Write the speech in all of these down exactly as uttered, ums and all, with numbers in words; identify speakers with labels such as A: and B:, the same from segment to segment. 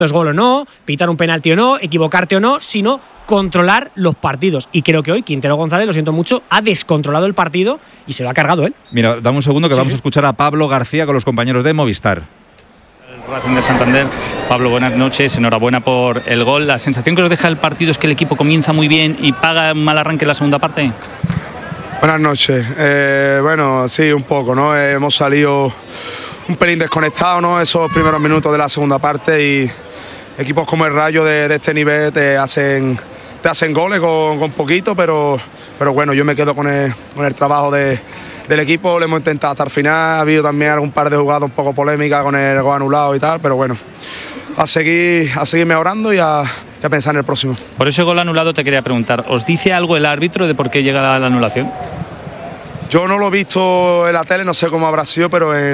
A: es gol o no, pitar un penalti o no, equivocarte o no, sino controlar los partidos. Y creo que hoy Quintero González, lo siento mucho, ha descontrolado el partido y se lo ha cargado él.
B: Mira, dame un segundo que sí, vamos sí. a escuchar a Pablo García con los compañeros de Movistar.
C: El Racing de Santander. Pablo, buenas noches, enhorabuena por el gol. ¿La sensación que nos deja el partido es que el equipo comienza muy bien y paga un mal arranque en la segunda parte?
D: Buenas noches. Eh, bueno, sí, un poco, ¿no? Eh, hemos salido un pelín desconectados, ¿no? Esos primeros minutos de la segunda parte, y equipos como el Rayo de, de este nivel te hacen, te hacen goles con, con poquito, pero, pero bueno, yo me quedo con el, con el trabajo de, del equipo. Lo hemos intentado hasta el final. Ha habido también algún par de jugadas un poco polémicas con el gol anulado y tal, pero bueno, a seguir, a seguir mejorando y a, y a pensar en el próximo.
C: Por ese gol anulado te quería preguntar, ¿os dice algo el árbitro de por qué llega la, la anulación?
D: Yo no lo he visto en la tele, no sé cómo habrá sido, pero eh,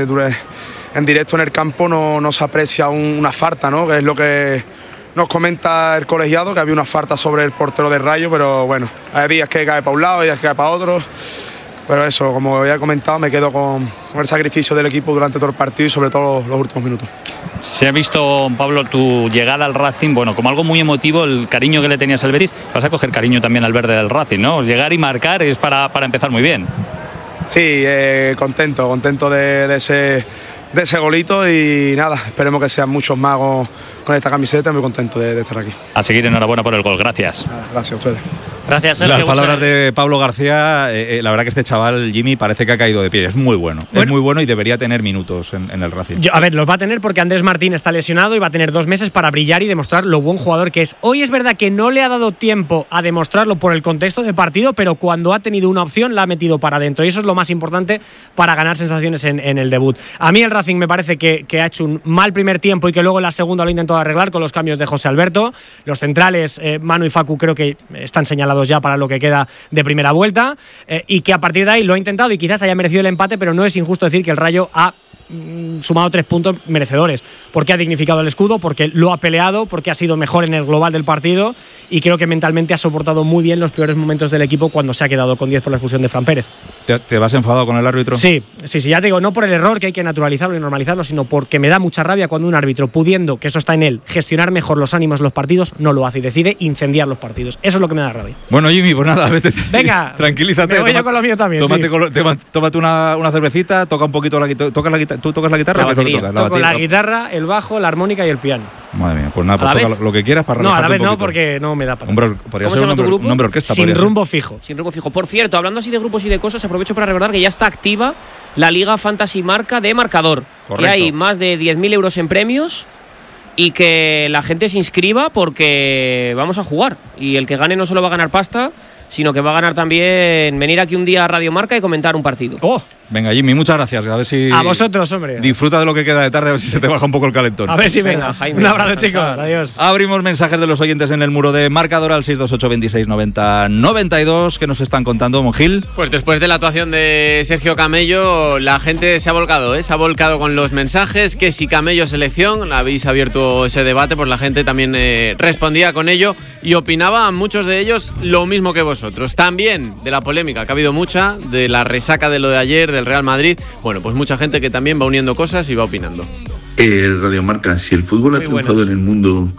D: en directo en el campo no, no se aprecia un, una falta, ¿no? Que es lo que nos comenta el colegiado, que había una falta sobre el portero del Rayo, pero bueno, hay días que cae para un lado, días que cae para otro. Pero eso, como ya he comentado, me quedo con, con el sacrificio del equipo durante todo el partido y sobre todo los, los últimos minutos.
C: Se ha visto, Pablo, tu llegada al Racing, bueno, como algo muy emotivo, el cariño que le tenías al Betis. Vas a coger cariño también al verde del Racing, ¿no? Llegar y marcar es para, para empezar muy bien.
D: Sí, eh, contento, contento de, de, ese, de ese golito, y nada, esperemos que sean muchos más con, con esta camiseta. Muy contento de, de estar aquí.
C: A seguir, enhorabuena por el gol, gracias.
D: Nada, gracias a ustedes.
C: Gracias, Sergio.
B: Las palabras de Pablo García, eh, eh, la verdad que este chaval, Jimmy, parece que ha caído de pie. Es muy bueno, bueno es muy bueno y debería tener minutos en, en el Racing.
A: Yo, a ver, los va a tener porque Andrés Martín está lesionado y va a tener dos meses para brillar y demostrar lo buen jugador que es. Hoy es verdad que no le ha dado tiempo a demostrarlo por el contexto de partido, pero cuando ha tenido una opción la ha metido para adentro, y eso es lo más importante para ganar sensaciones en, en el debut. A mí el Racing me parece que, que ha hecho un mal primer tiempo y que luego en la segunda lo ha intentado arreglar con los cambios de José Alberto. Los centrales, eh, Manu y Facu, creo que están señalados ya para lo que queda de primera vuelta, eh, y que a partir de ahí lo ha intentado y quizás haya merecido el empate, pero no es injusto decir que el Rayo ha mm, sumado tres puntos merecedores, porque ha dignificado el escudo, porque lo ha peleado, porque ha sido mejor en el global del partido, y creo que mentalmente ha soportado muy bien los peores momentos del equipo cuando se ha quedado con diez por la expulsión de Fran Pérez.
B: ¿Te, te vas enfadado con el árbitro?
A: Sí, sí, sí, ya te digo, no por el error, que hay que naturalizarlo y normalizarlo, sino porque me da mucha rabia cuando un árbitro, pudiendo, que eso está en él, gestionar mejor los ánimos de los partidos, no lo hace y decide incendiar los partidos. Eso es lo que me da rabia.
B: Bueno, Jimmy, pues nada, vete.
A: Venga,
B: tranquilízate.
A: Me voy yo con lo mío también.
B: Tómate,
A: sí.
B: con, te, tómate una, una cervecita, toca un poquito la guitarra. ¿Tocas la guitarra? ¿Tú tocas la guitarra?
A: La batería.
B: Tocas?
A: La, Toco
B: batería.
A: la guitarra, el bajo, la armónica y el piano.
B: Madre mía, pues nada, pues toca lo, lo que quieras para
A: No, a la vez
B: un
A: no, porque no me da para.
B: Hombre, podría ser un nombre, un nombre orquesta.
A: Sin rumbo fijo.
E: Sin rumbo fijo. Por cierto, hablando así de grupos y de cosas, aprovecho para recordar que ya está activa la Liga Fantasy Marca de Marcador. Correcto. Que hay más de diez mil euros en premios y que la gente se inscriba porque vamos a jugar. Y el que gane no solo va a ganar pasta, sino que va a ganar también venir aquí un día a Radio Marca y comentar un partido.
A: ¡Oh!
B: Venga, Jimmy, muchas gracias. A ver si.
A: A vosotros, hombre.
B: Disfruta de lo que queda de tarde, a ver si se te baja un poco el calentón.
A: A ver si venga. venga Jaime, un abrazo, chicos. Adiós.
B: Abrimos mensajes de los oyentes en el muro de Marcador al seis dos ocho, veintiséis, noventa, noventa y dos. ¿Qué nos están contando, Monjil?
F: Pues después de la actuación de Sergio Camello, la gente se ha volcado, ¿eh? Se ha volcado con los mensajes. Que si Camello selección, habéis abierto ese debate, pues la gente también eh, respondía con ello y opinaba, muchos de ellos, lo mismo que vosotros. También de la polémica, que ha habido mucha, de la resaca de lo de ayer, del Real Madrid. Bueno, pues mucha gente que también va uniendo cosas y va opinando.
G: Eh, Radio Marca, si el fútbol Muy ha triunfado bueno. en el mundo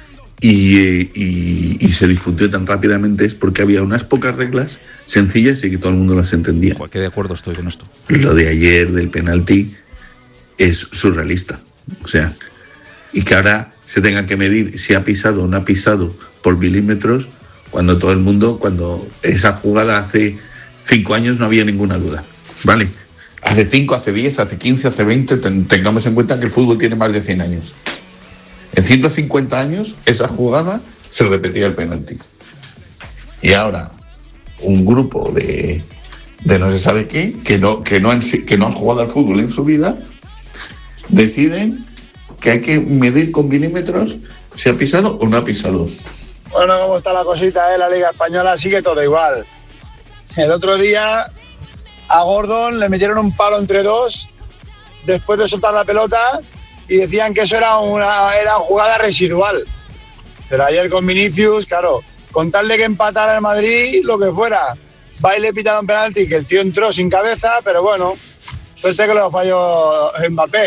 G: y, eh, y, y se difundió tan rápidamente, es porque había unas pocas reglas sencillas y que todo el mundo las entendía.
B: Pues que de acuerdo estoy con esto.
G: Lo de ayer del penalti es surrealista. O sea, y que ahora se tenga que medir si ha pisado o no ha pisado por milímetros, cuando todo el mundo, cuando esa jugada hace cinco años no había ninguna duda. Vale, hace cinco, hace diez, hace quince, hace veinte, ten, tengamos en cuenta que el fútbol tiene más de cien años. En ciento cincuenta años, esa jugada se repetía el penalti. Y ahora, un grupo de, de no se sabe qué, que no, que, no han, que no han jugado al fútbol en su vida, deciden que hay que medir con milímetros si ha pisado o no ha pisado.
H: Bueno, ¿cómo está la cosita, eh? La Liga Española sigue todo igual. El otro día a Gordon le metieron un palo entre dos después de soltar la pelota y decían que eso era una, era jugada residual. Pero ayer con Vinicius, claro, con tal de que empatara el Madrid, lo que fuera, va y le pitaron penalti, que el tío entró sin cabeza, pero bueno, suerte que lo falló Mbappé.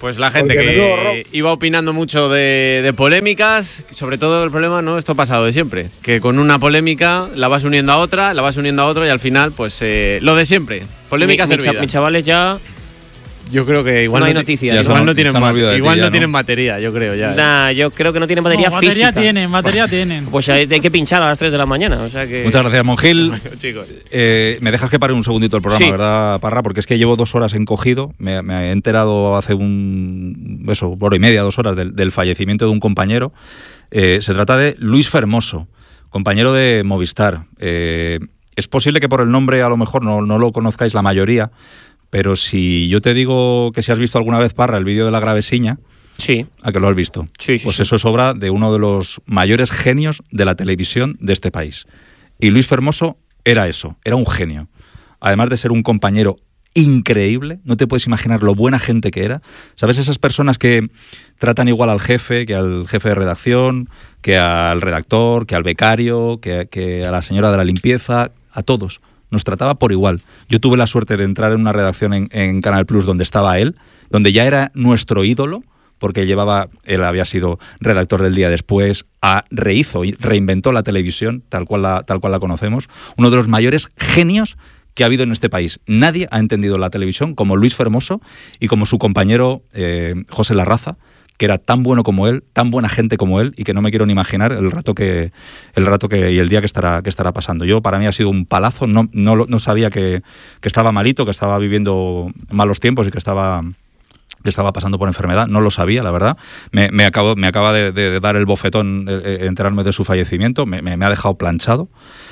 F: Pues la gente
H: Porque
F: que iba opinando mucho de, de polémicas, sobre todo el problema, ¿no? Esto ha pasado de siempre, que con una polémica la vas uniendo a otra, la vas uniendo a otra y al final, pues eh, lo de siempre, polémica
E: mi,
F: servida.
E: Mis chavales ya...
F: Yo creo que igual
E: no hay
F: no,
E: noticias.
F: Igual
B: no,
F: no tienen,
B: ma- igual
F: no
B: no
F: tienen batería, yo creo ya.
E: Nah, yo creo que no tienen batería
I: no,
E: física.
I: Batería tienen, batería tienen.
E: Pues hay, hay que pinchar a las tres de la mañana, o sea que...
B: Muchas gracias, Monjil.
F: Bueno, chicos.
B: Eh, me dejas que pare un segundito el programa,
E: Sí.
B: ¿verdad, Parra? Porque es que llevo dos horas encogido. Me, me he enterado hace un... Eso, hora y media, dos horas, del, del fallecimiento de un compañero. Eh, se trata de Luis Fermoso, compañero de Movistar. Eh, es posible que por el nombre a lo mejor no, no lo conozcáis la mayoría, pero si yo te digo que si has visto alguna vez, Parra, el vídeo de la Gravesiña,
E: Sí.
B: ¿a que lo has visto?
E: Sí, sí,
B: Pues
E: sí.
B: eso es obra de uno de los mayores genios de la televisión de este país. Y Luis Fermoso era eso, era un genio. Además de ser un compañero increíble, no te puedes imaginar lo buena gente que era. ¿Sabes? Esas personas que tratan igual al jefe, que al jefe de redacción, que al redactor, que al becario, que, que a la señora de la limpieza, a todos. Nos trataba por igual. Yo tuve la suerte de entrar en una redacción en, en Canal Plus donde estaba él, donde ya era nuestro ídolo, porque llevaba, él había sido redactor del Día Después, a, rehizo y reinventó la televisión tal cual la, tal cual la conocemos. Uno de los mayores genios que ha habido en este país. Nadie ha entendido la televisión como Luis Fermoso y como su compañero eh, José Larraza, que era tan bueno como él, tan buena gente como él, y que no me quiero ni imaginar el rato que el rato que y el día que estará que estará pasando. Yo, para mí ha sido un palazo, no no, no sabía que, que estaba malito, que estaba viviendo malos tiempos y que estaba que estaba pasando por enfermedad, no lo sabía, la verdad. Me, me, acabo, me acaba de, de, de dar el bofetón eh, enterarme de su fallecimiento, me, me, me ha dejado planchado.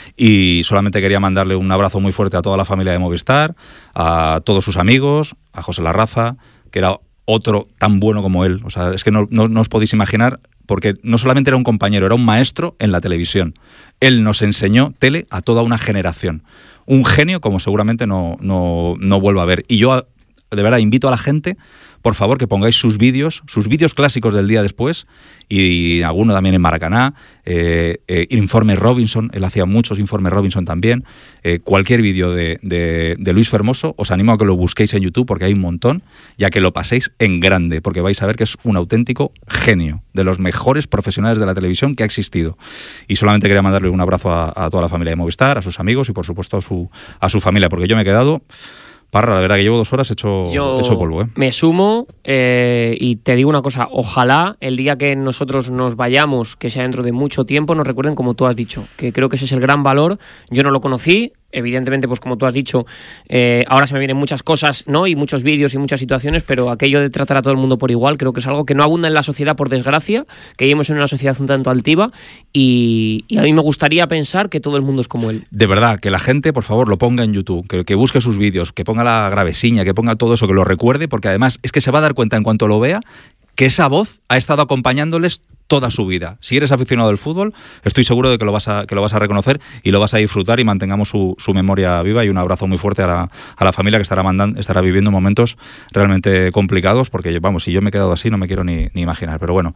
B: Y solamente quería mandarle un abrazo muy fuerte a toda la familia de Movistar, a todos sus amigos, a José Larraza, que era otro tan bueno como él. O sea, es que no, no, no os podéis imaginar, porque no solamente era un compañero, era un maestro en la televisión. Él nos enseñó tele a toda una generación. Un genio como seguramente no, no, no vuelvo a ver. Y yo, de verdad, invito a la gente, por favor, que pongáis sus vídeos, sus vídeos clásicos del Día Después, y alguno también en Maracaná, eh, eh, Informe Robinson, él hacía muchos Informes Robinson también, eh, cualquier vídeo de, de, de Luis Fermoso, os animo a que lo busquéis en YouTube, porque hay un montón, y a que lo paséis en grande, porque vais a ver que es un auténtico genio, de los mejores profesionales de la televisión que ha existido. Y solamente quería mandarle un abrazo a, a toda la familia de Movistar, a sus amigos y por supuesto a su, a su familia, porque yo me he quedado... Parra, la verdad que llevo dos horas hecho,
E: Yo
B: hecho polvo, ¿eh?
E: me sumo eh, y te digo una cosa, ojalá el día que nosotros nos vayamos, que sea dentro de mucho tiempo, nos recuerden como tú has dicho, que creo que ese es el gran valor. Yo no lo conocí, evidentemente, pues como tú has dicho, eh, ahora se me vienen muchas cosas, ¿no? Y muchos vídeos y muchas situaciones, pero aquello de tratar a todo el mundo por igual creo que es algo que no abunda en la sociedad, por desgracia, que vivimos en una sociedad un tanto altiva y, y a mí me gustaría pensar que todo el mundo es como él.
B: De verdad, que la gente, por favor, lo ponga en YouTube, que, que busque sus vídeos, que ponga la Gravesiña, que ponga todo eso, que lo recuerde, porque además es que se va a dar cuenta en cuanto lo vea que esa voz ha estado acompañándoles toda su vida. Si eres aficionado al fútbol, estoy seguro de que lo vas a, que lo vas a reconocer y lo vas a disfrutar, y mantengamos su, su memoria viva. Y un abrazo muy fuerte a la, a la familia, que estará mandando, estará viviendo momentos realmente complicados, porque vamos, si yo me he quedado así no me quiero ni, ni imaginar. Pero bueno,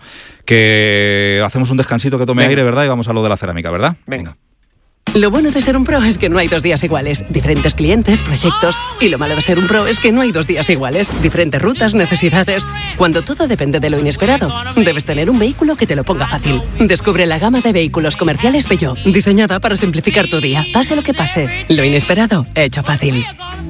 B: que hacemos un descansito, que tome
E: Venga.
B: aire, ¿verdad? Y vamos a lo de la cerámica, ¿verdad?
E: Venga.
B: Venga.
J: Lo bueno de ser un pro es que no hay dos días iguales. Diferentes clientes, proyectos. Y lo malo de ser un pro es que no hay dos días iguales. Diferentes rutas, necesidades. Cuando todo depende de lo inesperado, debes tener un vehículo que te lo ponga fácil. Descubre la gama de vehículos comerciales Peugeot, diseñada para simplificar tu día. Pase lo que pase, lo inesperado, hecho fácil.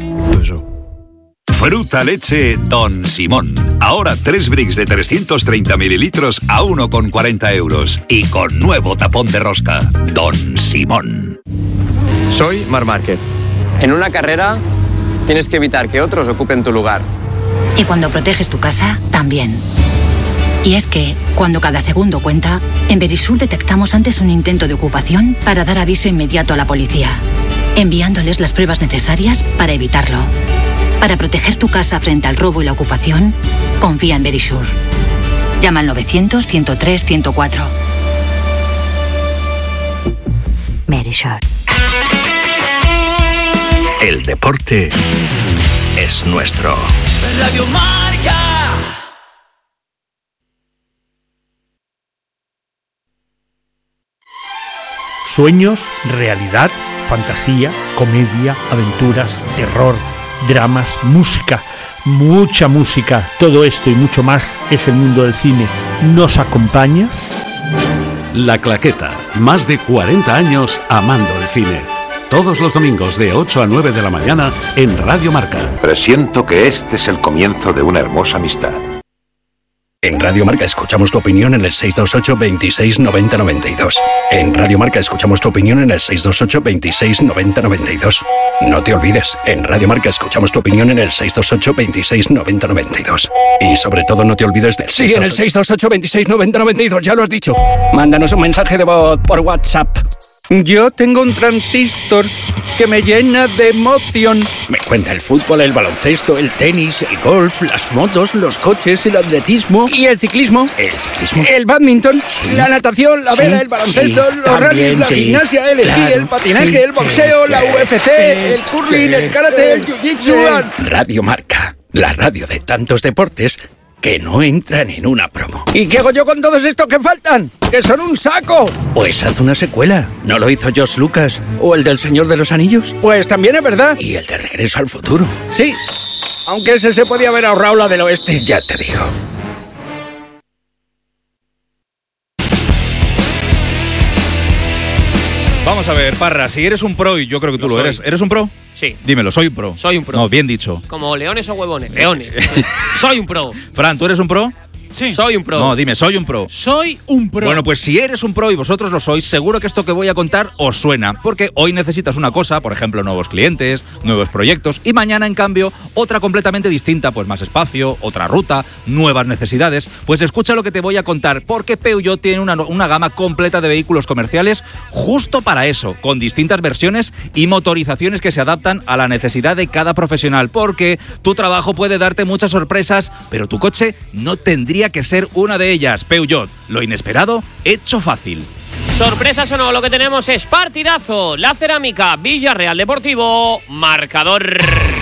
K: Fruta leche Don Simón. Ahora tres bricks de trescientos treinta mililitros a uno con cuarenta euros. Y con nuevo tapón de rosca. Don Simón.
L: Soy Marc Márquez. En una carrera tienes que evitar que otros ocupen tu lugar.
M: Y cuando proteges tu casa, también. Y es que, cuando cada segundo cuenta, en Verisur detectamos antes un intento de ocupación para dar aviso inmediato a la policía, enviándoles las pruebas necesarias para evitarlo. Para proteger tu casa frente al robo y la ocupación, confía en Verisur. Llama al novecientos, ciento tres, ciento cuatro. Verisur.
K: El deporte es nuestro.
N: Radio Marca.
O: Sueños, realidad, fantasía, comedia, aventuras, terror, dramas, música. mucha música, todo esto y mucho más es el mundo del cine. ¿Nos acompañas?
I: La Claqueta, más de cuarenta años amando el cine. Todos los domingos de ocho a nueve de la mañana en Radio Marca.
P: Presiento que este es el comienzo de una hermosa amistad.
Q: En Radio Marca escuchamos tu opinión en el seis dos ocho, veintiséis, noventa, noventa y dos. En Radio Marca escuchamos tu opinión en el seis dos ocho, veintiséis, noventa, noventa y dos. No te olvides, en Radio Marca escuchamos tu opinión en el seis dos ocho, veintiséis, noventa, noventa y dos. Y sobre todo no te olvides del
R: Sí, en el seis dos ocho, veintiséis, noventa, noventa y dos, ya lo has dicho. Mándanos un mensaje de voz por WhatsApp.
S: Yo tengo un transistor que me llena de emoción.
R: Me cuenta el fútbol, el baloncesto, el tenis, el golf, las motos, los coches, el atletismo.
S: ¿Y el ciclismo?
R: El ciclismo.
S: El badminton,
R: sí.
S: La natación, la vela, sí, el baloncesto,
R: sí,
S: los rallies, la
R: sí.
S: gimnasia, el esquí,
R: Claro,
S: el patinaje,
R: sí,
S: el boxeo,
R: sí,
S: la U F C,
R: sí,
S: el curling,
R: sí,
S: el karate, el jiu-jitsu.
R: sí. Radio Marca, la radio de tantos deportes que no entran en una promo.
S: ¿Y qué hago yo con todos estos que faltan? ¡Que son un saco!
R: Pues haz una secuela. ¿No lo hizo George Lucas? ¿O el del Señor de los Anillos?
S: Pues también es verdad.
R: ¿Y el de Regreso al Futuro?
S: Sí, aunque ese se podía haber ahorrado la del oeste.
R: Ya te digo.
B: Vamos a ver, Parra, si eres un pro, y yo creo que tú lo, lo eres, ¿eres un pro?
E: Sí.
B: Dímelo, soy un pro.
E: Soy un pro.
B: No, bien dicho.
E: Como leones o huevones. Leones. Soy un pro.
B: Fran, ¿tú eres un pro?
E: Sí. Soy un pro.
B: No, dime, soy un pro.
T: Soy un pro.
B: Bueno, pues si eres un pro y vosotros lo sois, seguro que esto que voy a contar os suena, porque hoy necesitas una cosa, por ejemplo, nuevos clientes, nuevos proyectos, y mañana, en cambio, otra completamente distinta, pues más espacio, otra ruta, nuevas necesidades. Pues escucha lo que te voy a contar, porque Peugeot tiene una, una gama completa de vehículos comerciales justo para eso, con distintas versiones y motorizaciones que se adaptan a la necesidad de cada profesional, porque tu trabajo puede darte muchas sorpresas, pero tu coche no tendría que ser una de ellas. Peugeot, lo inesperado hecho fácil.
E: Sorpresas o no, lo que tenemos es partidazo. La Cerámica, Villarreal Deportivo, marcador.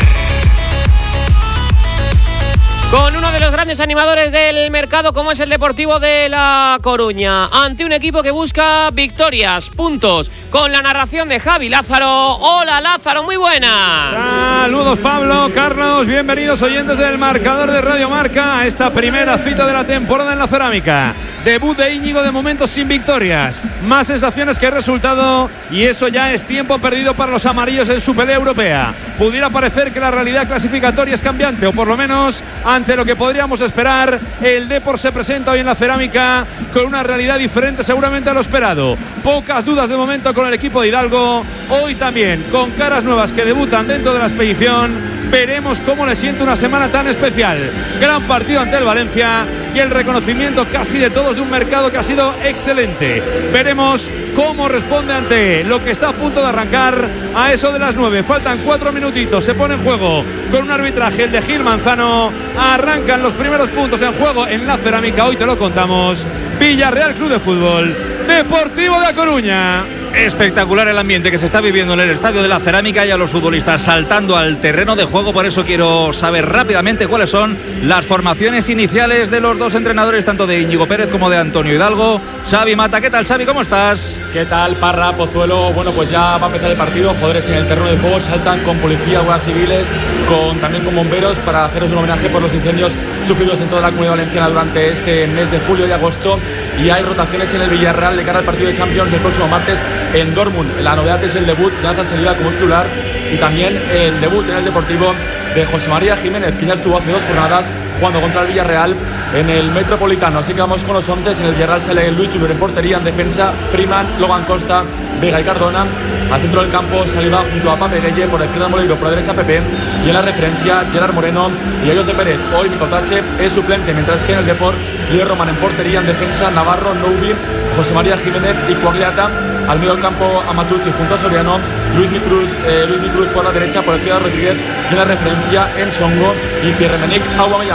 E: Con uno de los grandes animadores del mercado como es el Deportivo de La Coruña, ante un equipo que busca victorias, puntos, con la narración de Javi Lázaro. Hola Lázaro, muy buena.
U: Saludos Pablo, Carlos, bienvenidos oyentes del marcador de Radio Marca a esta primera cita de la temporada en la Cerámica. Debut de Íñigo de momento sin victorias, más sensaciones que resultado, y eso ya es tiempo perdido para los amarillos en su pelea europea. Pudiera parecer que la realidad clasificatoria es cambiante, o por lo menos ante lo que podríamos esperar, el Depor se presenta hoy en la Cerámica con una realidad diferente seguramente a lo esperado. Pocas dudas de momento con el equipo de Hidalgo, hoy también con caras nuevas que debutan dentro de la expedición. Veremos cómo le siente una semana tan especial. Gran partido ante el Valencia y el reconocimiento casi de todos de un mercado que ha sido excelente. Veremos cómo responde ante lo que está a punto de arrancar a eso de las nueve. Faltan cuatro minutitos, se pone en juego con un arbitraje, el de Gil Manzano. Arrancan los primeros puntos en juego en la Cerámica, hoy te lo contamos. Villarreal Club de Fútbol, Deportivo de A Coruña.
B: Espectacular el ambiente que se está viviendo en el Estadio de la Cerámica y a los futbolistas saltando al terreno de juego. Por eso quiero saber rápidamente cuáles son las formaciones iniciales de los dos entrenadores, tanto de Íñigo Pérez como de Antonio Hidalgo. Xavi Mata, ¿qué tal, Xavi? ¿Cómo estás?
V: ¿Qué tal, Parra, Pozuelo? Bueno, pues ya va a empezar el partido. Jugadores en el terreno de juego saltan con policía, guardias civiles, con, también con bomberos, para haceros un homenaje por los incendios sufridos en toda la Comunidad Valenciana durante este mes de julio y agosto. Y hay rotaciones en el Villarreal de cara al partido de Champions del próximo martes en Dortmund. La novedad es el debut de Nathan Saliba como titular y también el debut en el Deportivo de José María Jiménez, que ya estuvo hace dos jornadas jugando contra el Villarreal en el Metropolitano. Así que vamos con los once. En el Villarreal sale Luis Chuber en portería, en defensa Freeman, Logan Costa, Vega y Cardona. Al centro del campo Saliba junto a Pape Gueye, por la izquierda Moleiro, por la derecha Pepe, y en la referencia Gerard Moreno y Ayoce de Pérez. Hoy Nicotache es suplente, mientras que en el Depor Leo Roman en portería, en defensa Navarro, Noubi, José María Jiménez y Coagliata. Al medio del campo Amatucci junto a Soriano, Luis Micruz, eh, Luis Micruz por la derecha, por la izquierda Rodríguez, y en la referencia Ensongo y Pierre-Emerick Aubameyang.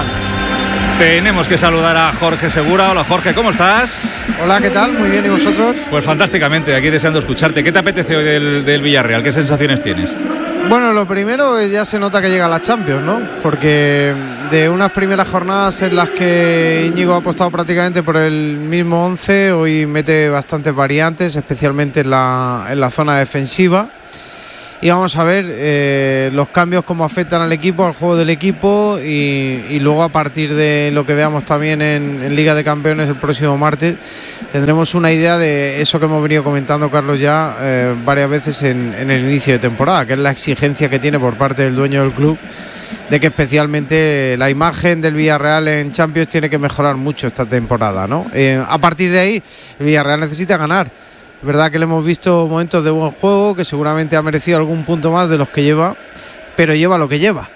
B: Tenemos que saludar a Jorge Segura. Hola Jorge, ¿cómo estás?
W: Hola, ¿qué tal? Muy bien, ¿y vosotros?
B: Pues fantásticamente, aquí deseando escucharte. ¿Qué te apetece hoy del, del Villarreal? ¿Qué sensaciones tienes?
W: Bueno, lo primero ya se nota que llega la Champions, ¿no? Porque de unas primeras jornadas en las que Íñigo ha apostado prácticamente por el mismo once, hoy mete bastantes variantes, especialmente en la, en la zona defensiva. y vamos a ver eh, los cambios cómo afectan al equipo, al juego del equipo y, y luego a partir de lo que veamos también en, en Liga de Campeones el próximo martes tendremos una idea de eso que hemos venido comentando, Carlos, ya eh, varias veces en, en el inicio de temporada, que es la exigencia que tiene por parte del dueño del club de que especialmente la imagen del Villarreal en Champions tiene que mejorar mucho esta temporada, ¿no? Eh, a partir de ahí el Villarreal necesita ganar. Es verdad que le hemos visto momentos de buen juego, que seguramente ha merecido algún punto más de los que lleva, pero lleva lo que lleva.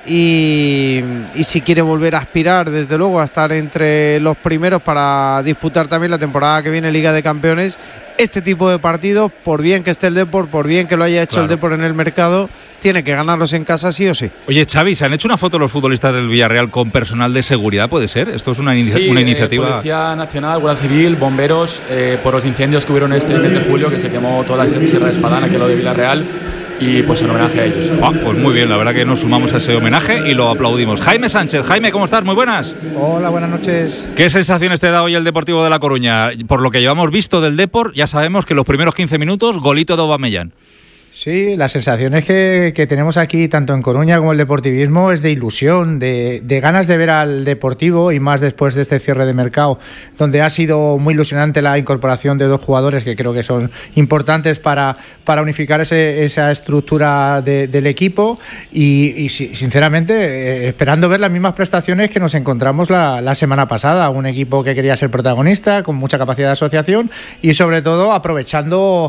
W: Y, y si quiere volver a aspirar, desde luego, a estar entre los primeros para disputar también la temporada que viene Liga de Campeones, este tipo de partidos, por bien que esté el Depor, por bien que lo haya hecho claro. el Depor en el mercado, tiene que ganarlos en casa sí o sí.
B: Oye, Xavi, ¿se han hecho una foto los futbolistas del Villarreal con personal de seguridad? ¿Puede ser? ¿Esto es una, inicia-
V: sí,
B: una iniciativa?
V: Eh, Policía Nacional, Guardia Civil, bomberos, eh, por los incendios que hubieron este mes de julio, que se quemó toda la Sierra de Espadana, que es lo de Villarreal, y pues en homenaje a ellos.
B: Ah, pues muy bien, la verdad que nos sumamos a ese homenaje y lo aplaudimos. Jaime Sánchez, Jaime, ¿cómo estás? Muy buenas.
C: Hola, buenas noches.
B: ¿Qué sensaciones te da hoy el Deportivo de La Coruña? Por lo que llevamos visto del Depor, ya sabemos que los primeros quince minutos, golito de Aubameyang.
C: Sí, las sensaciones que, que tenemos aquí, tanto en Coruña como el deportivismo, es de ilusión, de, de ganas de ver al Deportivo, y más después de este cierre de mercado, donde ha sido muy ilusionante la incorporación de dos jugadores que creo que son importantes para, para unificar ese, esa estructura de, del equipo y, y sinceramente eh, esperando ver las mismas prestaciones que nos encontramos la, la semana pasada, un equipo que quería ser protagonista, con mucha capacidad de asociación y sobre todo aprovechando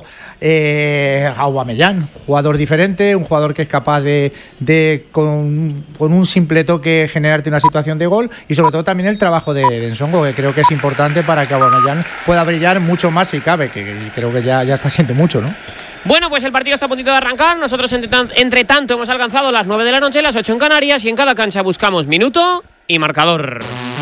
C: eh, a Aubameyang, jugador diferente, un jugador que es capaz de, de con, con un simple toque generarte una situación de gol, y sobre todo también el trabajo de, de Nsongo, que creo que es importante para que Aubameyang pueda brillar mucho más si cabe, que, que creo que ya, ya está siendo mucho, ¿no?
E: Bueno, pues el partido está a puntito de arrancar. Nosotros entre, tan, entre tanto hemos alcanzado las nueve de la noche, las ocho en Canarias, y en cada cancha buscamos minuto y marcador.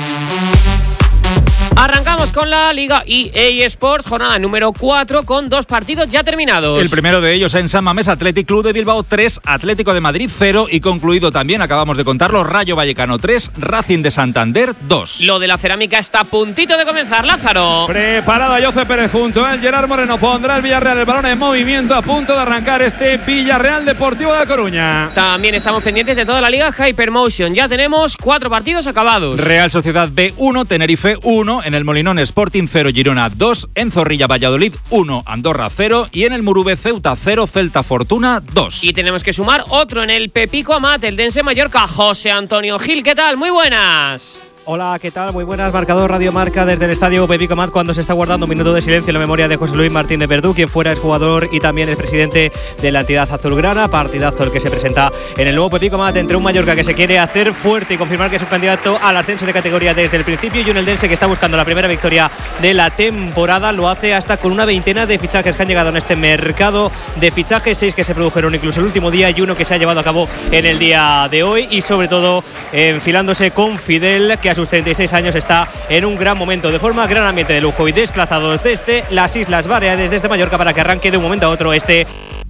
E: Arrancamos con la Liga E A Sports, jornada número cuatro, con dos partidos ya terminados.
B: El primero de ellos en San Mamés, Athletic Club de Bilbao tres, Atlético de Madrid cero, y concluido también, acabamos de contarlo, Rayo Vallecano tres, Racing de Santander dos.
E: Lo de la cerámica está a puntito de comenzar, Lázaro.
U: Preparado a José Pérez junto a Gerard Moreno, pondrá el Villarreal el balón en movimiento, a punto de arrancar este Villarreal Deportivo de La Coruña.
E: También estamos pendientes de toda la Liga Hypermotion, ya tenemos cuatro partidos acabados.
B: Real Sociedad B uno, Tenerife uno, en el Molinón Sporting cero, Girona dos, en Zorrilla Valladolid uno, Andorra cero, y en el Murube Ceuta cero, Celta Fortuna dos.
E: Y tenemos que sumar otro en el Pepico Amat, el Dense Mallorca. José Antonio Gil, ¿qué tal? Muy buenas.
D: Hola, ¿qué tal? Muy buenas. Marcador Radio Marca desde el estadio Pepico Amat, cuando se está guardando un minuto de silencio en la memoria de José Luis Martín de Verdú, quien fuera exjugador y también es presidente de la entidad azulgrana. Partidazo el que se presenta en el nuevo Pepico Amat entre un Mallorca que se quiere hacer fuerte y confirmar que es un candidato al ascenso de categoría desde el principio, y un Eldense que está buscando la primera victoria de la temporada. Lo hace hasta con una veintena de fichajes que han llegado en este mercado de fichajes, seis que se produjeron incluso el último día y uno que se ha llevado a cabo en el día de hoy, y sobre todo enfilándose con Fidel, que a sus treinta y seis años está en un gran momento, de forma gran ambiente de lujo, y desplazados desde las Islas Baleares, desde Mallorca, para que arranque de un momento a otro este...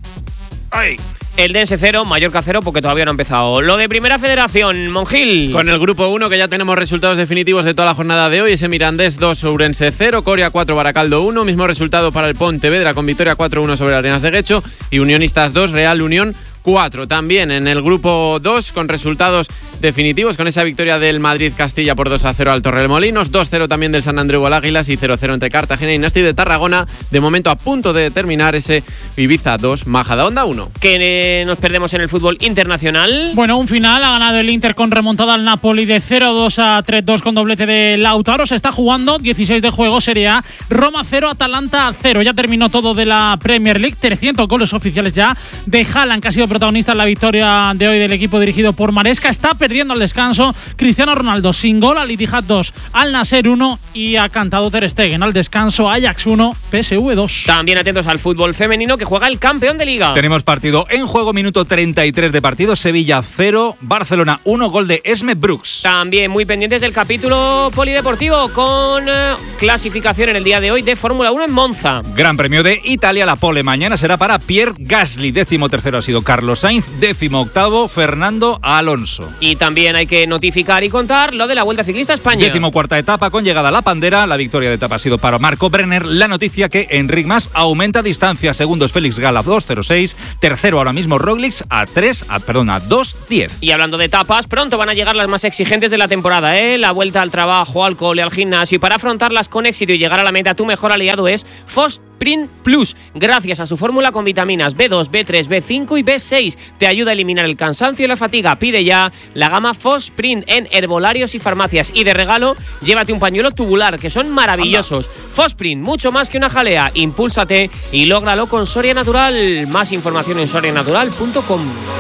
E: ¡Ay! El Dense cero, Mallorca cero, porque todavía no ha empezado. Lo de Primera Federación, Monjil.
F: Con el grupo uno, que ya tenemos resultados definitivos de toda la jornada de hoy. Ese Mirandés dos, Ourense cero, Coria cuatro, Baracaldo uno. Mismo resultado para el Pontevedra, con victoria cuatro uno sobre Arenas de Guecho. Y Unionistas dos, Real Unión cuatro. También en el grupo dos, con resultados definitivos, con esa victoria del Madrid-Castilla por dos a cero al Torremolinos, dos cero también del San Andreu al Águilas, y cero cero entre Cartagena y Nasti de Tarragona. De momento a punto de terminar ese Ibiza dos, Majadahonda uno.
E: Que eh, nos perdemos en el fútbol internacional.
T: Bueno, un final, ha ganado el Inter con remontada al Napoli de cero dos a tres dos con doblete de Lautaro. Se está jugando dieciséis de juego, Serie A. Roma cero, Atalanta cero. Ya terminó todo de la Premier League, trescientos goles oficiales ya de Haaland, que ha sido protagonista en la victoria de hoy del equipo dirigido por Maresca. Está perdiendo al descanso Cristiano Ronaldo, sin gol, al Ittihad dos, al Nasser uno, y ha cantado Ter Stegen. Al descanso, Ajax uno, P S V dos.
E: También atentos al fútbol femenino, que juega el campeón de Liga.
B: Tenemos partido en juego, minuto treinta y tres de partido, Sevilla cero, Barcelona uno, gol de Esme Brooks.
E: También muy pendientes del capítulo polideportivo, con eh, clasificación en el día de hoy de Fórmula uno en Monza.
B: Gran Premio de Italia, la pole mañana será para Pierre Gasly, décimo tercero ha sido Carlos Carlos Sainz, décimo octavo Fernando Alonso.
E: Y también hay que notificar y contar lo de la Vuelta Ciclista a España.
B: Décimo cuarta etapa con llegada a la Pandera. La victoria de etapa ha sido para Marco Brenner. La noticia que Enric Mas aumenta distancia. Segundo es Félix Gala, dos cero seis. Tercero ahora mismo Roglic a tres, a, perdón, a dos diez.
E: Y hablando de etapas, pronto van a llegar las más exigentes de la temporada, ¿eh? La vuelta al trabajo, al cole, al gimnasio. Y para afrontarlas con éxito y llegar a la meta, tu mejor aliado es Fosprint Plus. Gracias a su fórmula con vitaminas B dos, B tres, B cinco y B seis. Te ayuda a eliminar el cansancio y la fatiga. Pide ya la gama Fosprint en herbolarios y farmacias. Y de regalo, llévate un pañuelo tubular, que son maravillosos. Anda. Fosprint, mucho más que una jalea. Impúlsate y lógralo con Soria Natural. Más información en soria natural punto com.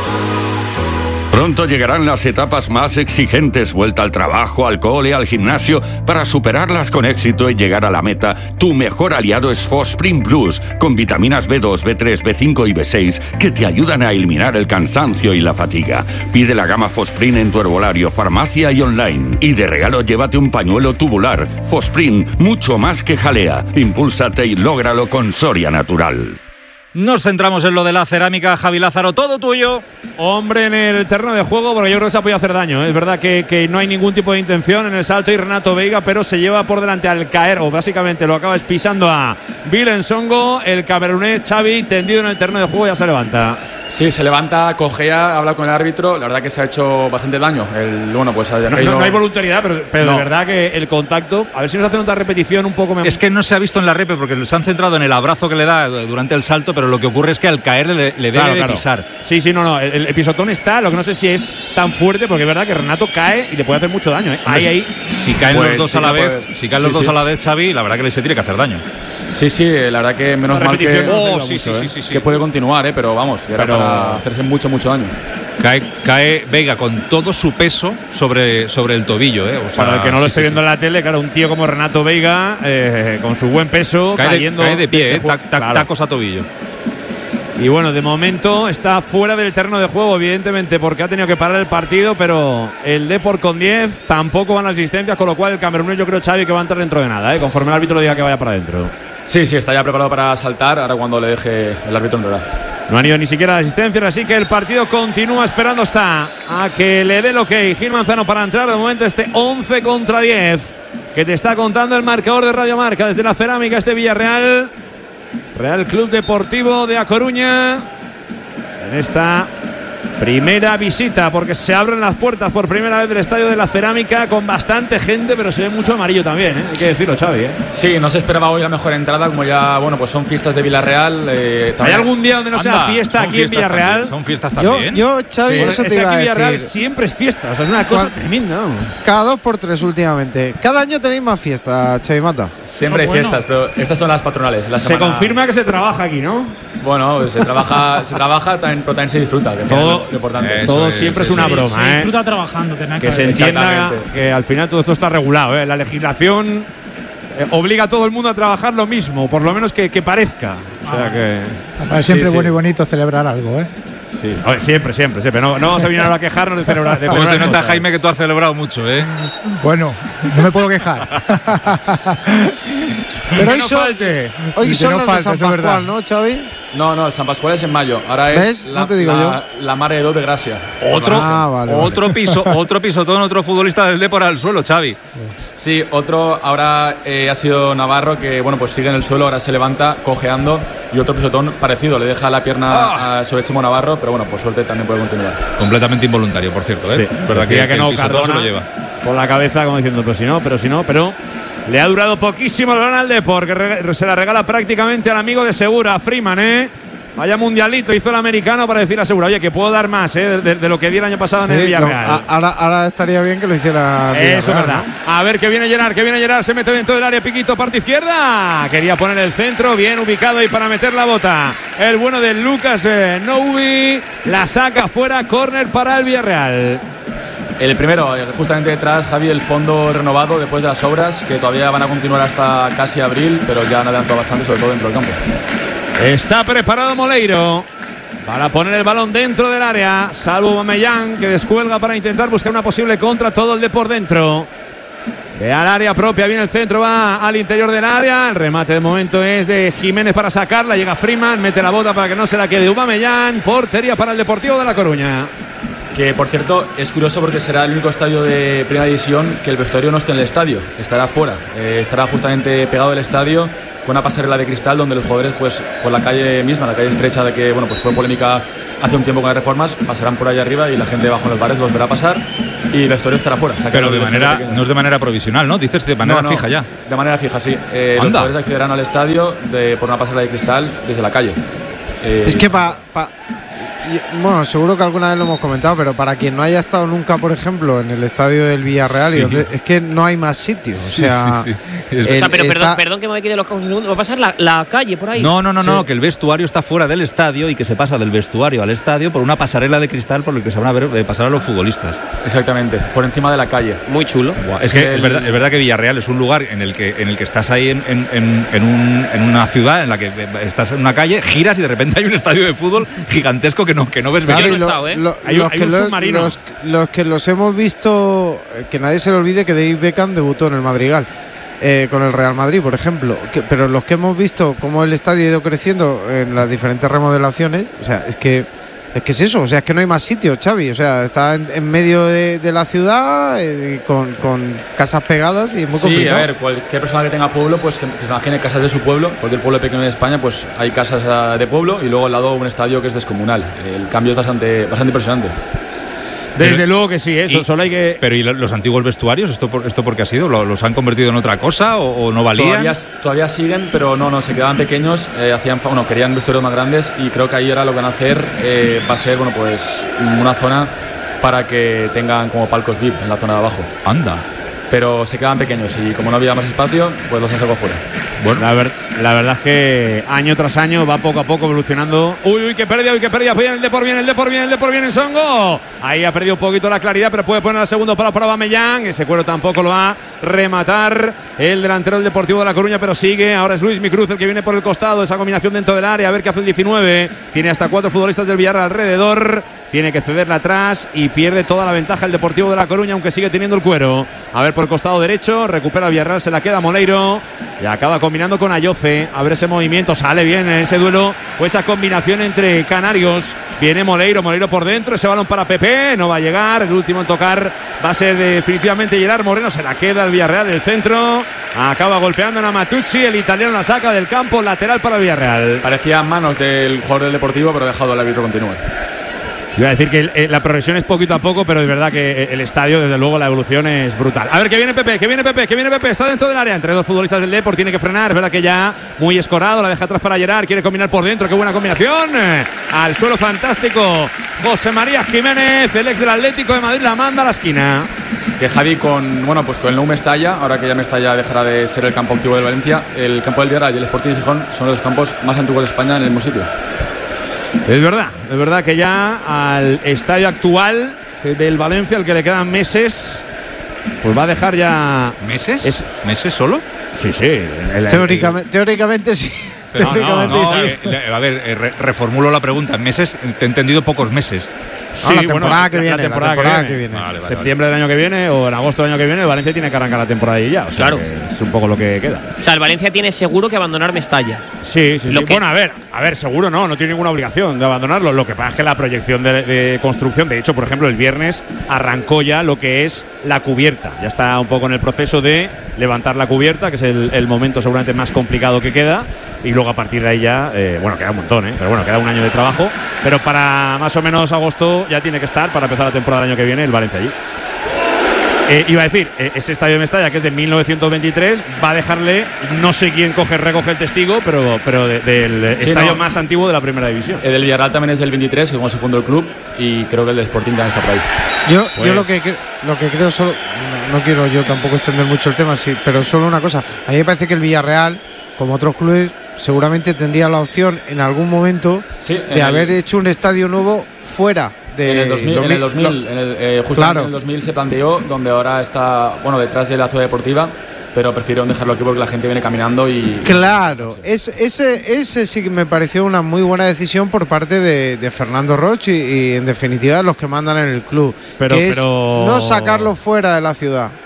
I: Pronto llegarán las etapas más exigentes, vuelta al trabajo, al cole, al gimnasio. Para superarlas con éxito y llegar a la meta, tu mejor aliado es Fosprint Plus, con vitaminas B dos, B tres, B cinco y B seis que te ayudan a eliminar el cansancio y la fatiga. Pide la gama Fosprint en tu herbolario, farmacia y online. Y de regalo llévate un pañuelo tubular. Fosprint, mucho más que jalea. Impúlsate y lógralo con Soria Natural.
B: Nos centramos en lo de la cerámica. Javi Lázaro, todo tuyo.
U: Hombre en el terreno de juego, porque yo creo que se ha podido hacer daño, ¿eh? Es verdad que, que no hay ningún tipo de intención en el salto y Renato Veiga, pero se lleva por delante al caer, o básicamente lo acaba pisando a Willem Songo. El camerunés Xavi, tendido en el terreno de juego, ya se levanta.
V: Sí, se levanta, cojea, habla con el árbitro. La verdad que se ha hecho bastante daño. El, bueno, pues
U: no, no, no hay voluntariedad, pero, pero no. De verdad que el contacto, a ver si nos hacen otra repetición un poco mejor.
B: Es que no se ha visto en la repe porque se han centrado en el abrazo que le da durante el salto, pero lo que ocurre es que al caer le, le debe
U: claro,
B: de
U: claro.
B: pisar.
U: Sí, sí, no, no, el, el pisotón está, lo que no sé si es tan fuerte, porque es verdad que Renato cae y le puede hacer mucho daño, ¿eh? Ahí, ahí.
B: Si caen
V: pues
B: los dos
V: sí,
B: a la vez,
V: puede.
B: si caen
V: sí,
B: los dos
V: sí.
B: a la vez, Xavi, la verdad que le se tiene que hacer daño.
V: Sí, sí, la verdad que menos mal que,
B: oh,
V: no
B: sí,
V: mucho,
B: sí,
V: ¿eh?
B: sí, sí, sí.
V: que puede continuar, ¿eh? Pero vamos, que era
U: pero...
V: para hacerse mucho, mucho daño.
B: Cae, cae Veiga con todo su peso sobre, sobre el tobillo, ¿eh? O sea,
U: para el que no lo
B: sí,
U: esté
B: sí,
U: viendo
B: sí.
U: en la tele, claro, un tío como Renato Veiga, eh, con su buen peso,
B: cae
U: cayendo
B: de, cae de pie,
U: de,
B: ¿eh?
U: de,
B: tac, tac,
U: claro.
B: tacos a tobillo.
U: Y bueno, de momento está fuera del terreno de juego, evidentemente, porque ha tenido que parar el partido, pero el Depor con diez tampoco van las asistencias, con lo cual el camerunés, yo creo, Xavi, que va a entrar dentro de nada, ¿eh? Conforme el árbitro diga que vaya para adentro.
V: Sí, sí, está ya preparado para saltar, ahora cuando le deje el árbitro entrar.
U: No han ido ni siquiera las asistencias, así que el partido continúa esperando está a que le dé el ok Gil Manzano para entrar. De momento este once contra diez que te está contando el marcador de Radio Marca desde la cerámica este Villarreal. Real Club Deportivo de A Coruña en esta primera visita, porque se abren las puertas por primera vez del Estadio de la Cerámica con bastante gente, pero se ve mucho amarillo también, ¿eh? Hay que decirlo, Xavi, ¿eh?
V: Sí, no se esperaba hoy la mejor entrada, como ya, bueno, pues son fiestas de Villarreal. Eh,
U: ¿Hay algún día donde no
B: Anda,
U: sea fiesta aquí en Villarreal?
B: También, son fiestas
W: Yo,
B: también.
W: yo Xavi,
U: Sí,
W: eso
U: es
W: te
U: que
W: iba
U: aquí
W: a
U: Villarreal
W: decir.
U: siempre es fiesta, o sea, es una cosa
W: Cuan-
U: tremenda, ¿no?
W: Cada dos por tres últimamente. Cada año tenéis más fiestas, Xavi Mata.
V: Siempre hay
T: Eso es
V: fiestas, pero estas son las patronales. La
U: Se
V: semana-
U: confirma que se trabaja aquí, ¿no?
V: Bueno, se trabaja, se trabaja, también, pero también se disfruta, que al final
U: Todo-
V: es lo importante.
B: Eso
U: Todo
B: es,
U: siempre es
B: sí,
U: una
B: sí.
U: broma,
T: Se
U: ¿eh?
T: disfruta trabajando, tenés
U: Que
T: que
U: se
T: ver.
U: entienda
V: Exactamente.
U: que al final todo esto está regulado, ¿eh? La legislación eh, obliga a todo el mundo a trabajar lo mismo, por lo menos que, que parezca. O sea que.
C: Para siempre
V: Sí, sí.
C: bueno y bonito celebrar algo, ¿eh?
U: Sí. A ver, siempre, siempre, siempre. No, no vamos a venir ahora a quejarnos de celebrar. De
B: Como se
U: celebrar
B: nota,
U: cosas.
B: Jaime, que tú has celebrado mucho, ¿eh?
C: Bueno, no me puedo quejar.
W: Pero
U: Que
W: hoy
U: no
W: son,
U: falte.
W: hoy
C: Que
W: son
C: no
W: los
C: falte,
W: de San
C: eso es verdad.
W: Pascual, ¿no, Xavi?
V: No, no, el San Pascual es en mayo. Ahora es
W: ¿Ves?
V: la,
W: No te digo
V: la,
W: yo.
V: la Mare de Dos de Gracia.
B: Otro,
W: Ah, vale,
B: otro piso, otro pisotón, otro futbolista del Depor al suelo, Xavi.
V: Sí, otro ahora eh, ha sido Navarro, que bueno, pues sigue en el suelo, ahora se levanta cojeando, y otro pisotón parecido, le deja la pierna a, sobre Chimo Navarro, pero bueno, por suerte también puede continuar.
B: Completamente involuntario, por cierto, ¿eh?
U: Sí,
B: verdad
U: decía
B: que,
U: que no,
B: el pisotón
U: Cardona
B: se lo lleva.
U: Con la cabeza, como diciendo, pero si no, pero si no, pero le ha durado poquísimo el balón al Depor, que re- se la regala prácticamente al amigo de Segura, Freeman, ¿eh? Vaya mundialito hizo el americano para decirle a Segura, oye, que puedo dar más, ¿eh? De, de- de lo que vi el año pasado en el
W: Sí,
U: Villarreal.
W: no, a- ahora, ahora estaría bien que lo hiciera Villarreal,
U: Eso es verdad.
W: ¿no?
U: A ver que viene Gerard, que viene Gerard, se mete dentro del área, Piquito, parte izquierda. Quería poner el centro, bien ubicado ahí para meter la bota. El bueno de Lucas eh, Noubi, la saca fuera, córner para el Villarreal.
V: El primero, eh, justamente detrás, Javi, el fondo renovado después de las obras, que todavía van a continuar hasta casi abril, pero ya han adelantado bastante, sobre todo dentro del campo.
U: Está preparado Moleiro para poner el balón dentro del área, salvo Mamellán, que descuelga para intentar buscar una posible contra, todo el de por dentro. de al área propia, viene el centro, va al interior del área, el remate de momento es de Jiménez para sacarla, llega Freeman, mete la bota para que no se la quede Aubameyang, portería para el Deportivo de La Coruña.
V: Que por cierto es curioso porque será el único estadio de primera división que el vestuario no esté en el estadio, estará fuera, eh, estará justamente pegado al estadio con una pasarela de cristal donde los jugadores pues por la calle misma, la calle estrecha de que bueno pues fue polémica hace un tiempo con las reformas, pasarán por ahí arriba y la gente bajo en los bares los verá pasar y el vestuario estará fuera.
B: Pero de manera, no es de manera provisional, ¿no? Dices de manera
V: no, no,
B: fija ya.
V: De manera fija, sí. Eh, los jugadores accederán al estadio de, por una pasarela de cristal desde la calle.
W: Eh, es que para... Pa Bueno, seguro que alguna vez lo hemos comentado, pero para quien no haya estado nunca, por ejemplo, en el estadio del Villarreal, sí. y donde, es que no hay más sitios. O sea,
E: sí, sí, sí. El, o sea pero está... perdón, perdón que me quede los cabos un segundo. ¿Va a pasar la, la calle por ahí?
B: No, no, no,
W: sí.
B: no, que el vestuario está fuera del estadio y que se pasa del vestuario al estadio por una pasarela de cristal por lo que se van a ver de pasar a los futbolistas.
V: Exactamente, por encima de la calle.
E: Muy chulo.
B: Wow. Es, es que el... es, verdad, es verdad que Villarreal es un lugar en el que en el que estás ahí en, en, en, en, un, en una ciudad en la que estás en una calle, giras y de repente hay un estadio de fútbol gigantesco que no, que no ves venir.
W: Lo,
E: estado, ¿eh?
W: lo,
U: hay,
W: los,
U: hay
W: que
U: un
W: lo,
U: submarino.
W: Los, los que los hemos visto, que nadie se le olvide que David Beckham debutó en el Madrigal eh, con el Real Madrid, por ejemplo, que, pero los que hemos visto cómo el estadio ha ido creciendo en las diferentes remodelaciones, o sea, es que es que es eso, o sea, es que no hay más sitios, Xavi, o sea, está en, en medio de, de la ciudad eh, con, con casas pegadas y es muy
V: sí,
W: complicado.
V: Sí, a ver, cualquier persona que tenga pueblo, pues que, que se imagine casas de su pueblo, cualquier pueblo pequeño de España, pues hay casas uh, de pueblo y luego al lado un estadio que es descomunal. El cambio es bastante, bastante impresionante.
U: Desde pero, luego que sí, eso, y, solo hay que...
B: Pero ¿y los antiguos vestuarios? ¿Esto por, esto por qué ha sido? ¿Los han convertido en otra cosa o, o no valían?
V: Todavía, todavía siguen, pero no, no, se quedaban pequeños, eh, hacían, bueno, querían vestuarios más grandes y creo que ahí ahora lo que van a hacer eh, va a ser, bueno, pues una zona para que tengan como palcos V I P en la zona de abajo.
B: Anda.
V: Pero se quedaban pequeños y como no había más espacio, pues los han sacado fuera.
U: Bueno, la, ver, la verdad es que año tras año va poco a poco evolucionando. Uy, uy, qué pérdida, uy, qué pérdida. Viene el Depor, viene el Depor, viene el Depor, viene el Songo. Ahí ha perdido un poquito la claridad, pero puede poner al segundo palo para Aubameyang. Ese cuero tampoco lo va a rematar el delantero del Deportivo de La Coruña, pero sigue. Ahora es Luis Micruz el que viene por el costado. Esa combinación dentro del área. A ver qué hace el diecinueve. Tiene hasta cuatro futbolistas del Villarreal alrededor. Tiene que cederla atrás y pierde toda la ventaja el Deportivo de La Coruña, aunque sigue teniendo el cuero. A ver por el costado derecho. Recupera el Villarreal, se la queda Moleiro. Y acaba combinando con Ayoce. A ver ese movimiento. Sale bien en ese duelo. O esa combinación entre canarios. Viene Moleiro. Moleiro por dentro. Ese balón para Pepe. No va a llegar. El último en tocar va a ser definitivamente Gerard Moreno. Se la queda el Villarreal del centro. Acaba golpeando a Matucci. El italiano la saca del campo. Lateral para el Villarreal.
V: Parecía manos del jugador del Deportivo, pero ha dejado al árbitro continuar.
U: Iba a decir que eh, la progresión es poquito a poco, pero es verdad que el estadio, desde luego, la evolución es brutal. A ver, que viene Pepe, que viene Pepe, que viene Pepe, está dentro del área, entre dos futbolistas del Depor, tiene que frenar, es verdad que ya muy escorado, la deja atrás para Gerard, quiere combinar por dentro, qué buena combinación, al suelo fantástico, José María Jiménez, el ex del Atlético de Madrid, la manda a la esquina.
V: Que Javi con, bueno, pues con el Nou Mestalla, ahora que ya Mestalla dejará de ser el campo antiguo del Valencia, el campo del Villarreal y el Sporting de Gijón son los campos más antiguos de España en el mismo sitio.
U: Es verdad, es verdad que ya al estadio actual del Valencia, al que le quedan meses, pues va a dejar ya...
B: ¿Meses?
U: Es...
B: ¿Meses solo?
U: Sí, sí.
W: El, teóricamente, el... teóricamente sí.
B: No,
W: teóricamente
B: no, no,
W: sí.
B: Eh, a ver, eh, re, reformulo la pregunta. ¿Meses? Te he entendido pocos meses.
W: Sí, no, la temporada, bueno, que, viene, la temporada, la temporada que viene. Que viene.
U: Vale, vale, septiembre vale. del año que viene o en agosto del año que viene, el Valencia tiene que arrancar la temporada y ya. O sea,
E: claro.
U: Es un poco lo que queda.
E: O sea, el Valencia tiene seguro que abandonar Mestalla.
U: Sí, sí,
E: lo
U: sí.
E: Que...
U: Bueno, a ver, a ver, seguro no, no tiene ninguna obligación de abandonarlo. Lo que pasa es que la proyección de, de construcción, de hecho, por ejemplo, el viernes arrancó ya lo que es la cubierta. Ya está un poco en el proceso de levantar la cubierta, que es el, el momento seguramente más complicado que queda. Y luego a partir de ahí ya, eh, bueno, queda un montón, ¿eh? Pero bueno, queda un año de trabajo. Pero para más o menos agosto ya tiene que estar para empezar la temporada del año que viene el Valencia allí. Eh, iba a decir, eh, ese estadio de Mestalla, que es de mil novecientos veintitrés, va a dejarle, no sé quién coge, recoge el testigo, pero, pero de, del sí, estadio no. más antiguo de la primera división.
V: El del Villarreal también es del veintitrés, que como se fundó el club, y creo que el de Sporting también está por ahí.
W: Yo, pues. yo lo que lo que creo solo, no, no quiero yo tampoco extender mucho el tema, sí, pero solo una cosa. A mí me parece que el Villarreal, como otros clubes, seguramente tendría la opción en algún momento
V: sí,
W: de haber
V: el,
W: hecho un estadio nuevo fuera de
V: en el dos mil,
W: lo,
V: en el dos mil,
W: lo,
V: en el, eh, justamente claro. en el dos mil se planteó, donde ahora está, bueno, detrás de la ciudad deportiva, pero prefirieron dejarlo aquí porque la gente viene caminando y...
W: Claro, sí. es, ese, ese sí que me pareció una muy buena decisión por parte de, de Fernando Roch y, y en definitiva los que mandan en el club,
U: pero,
W: que
U: pero...
W: es no sacarlo fuera de la ciudad.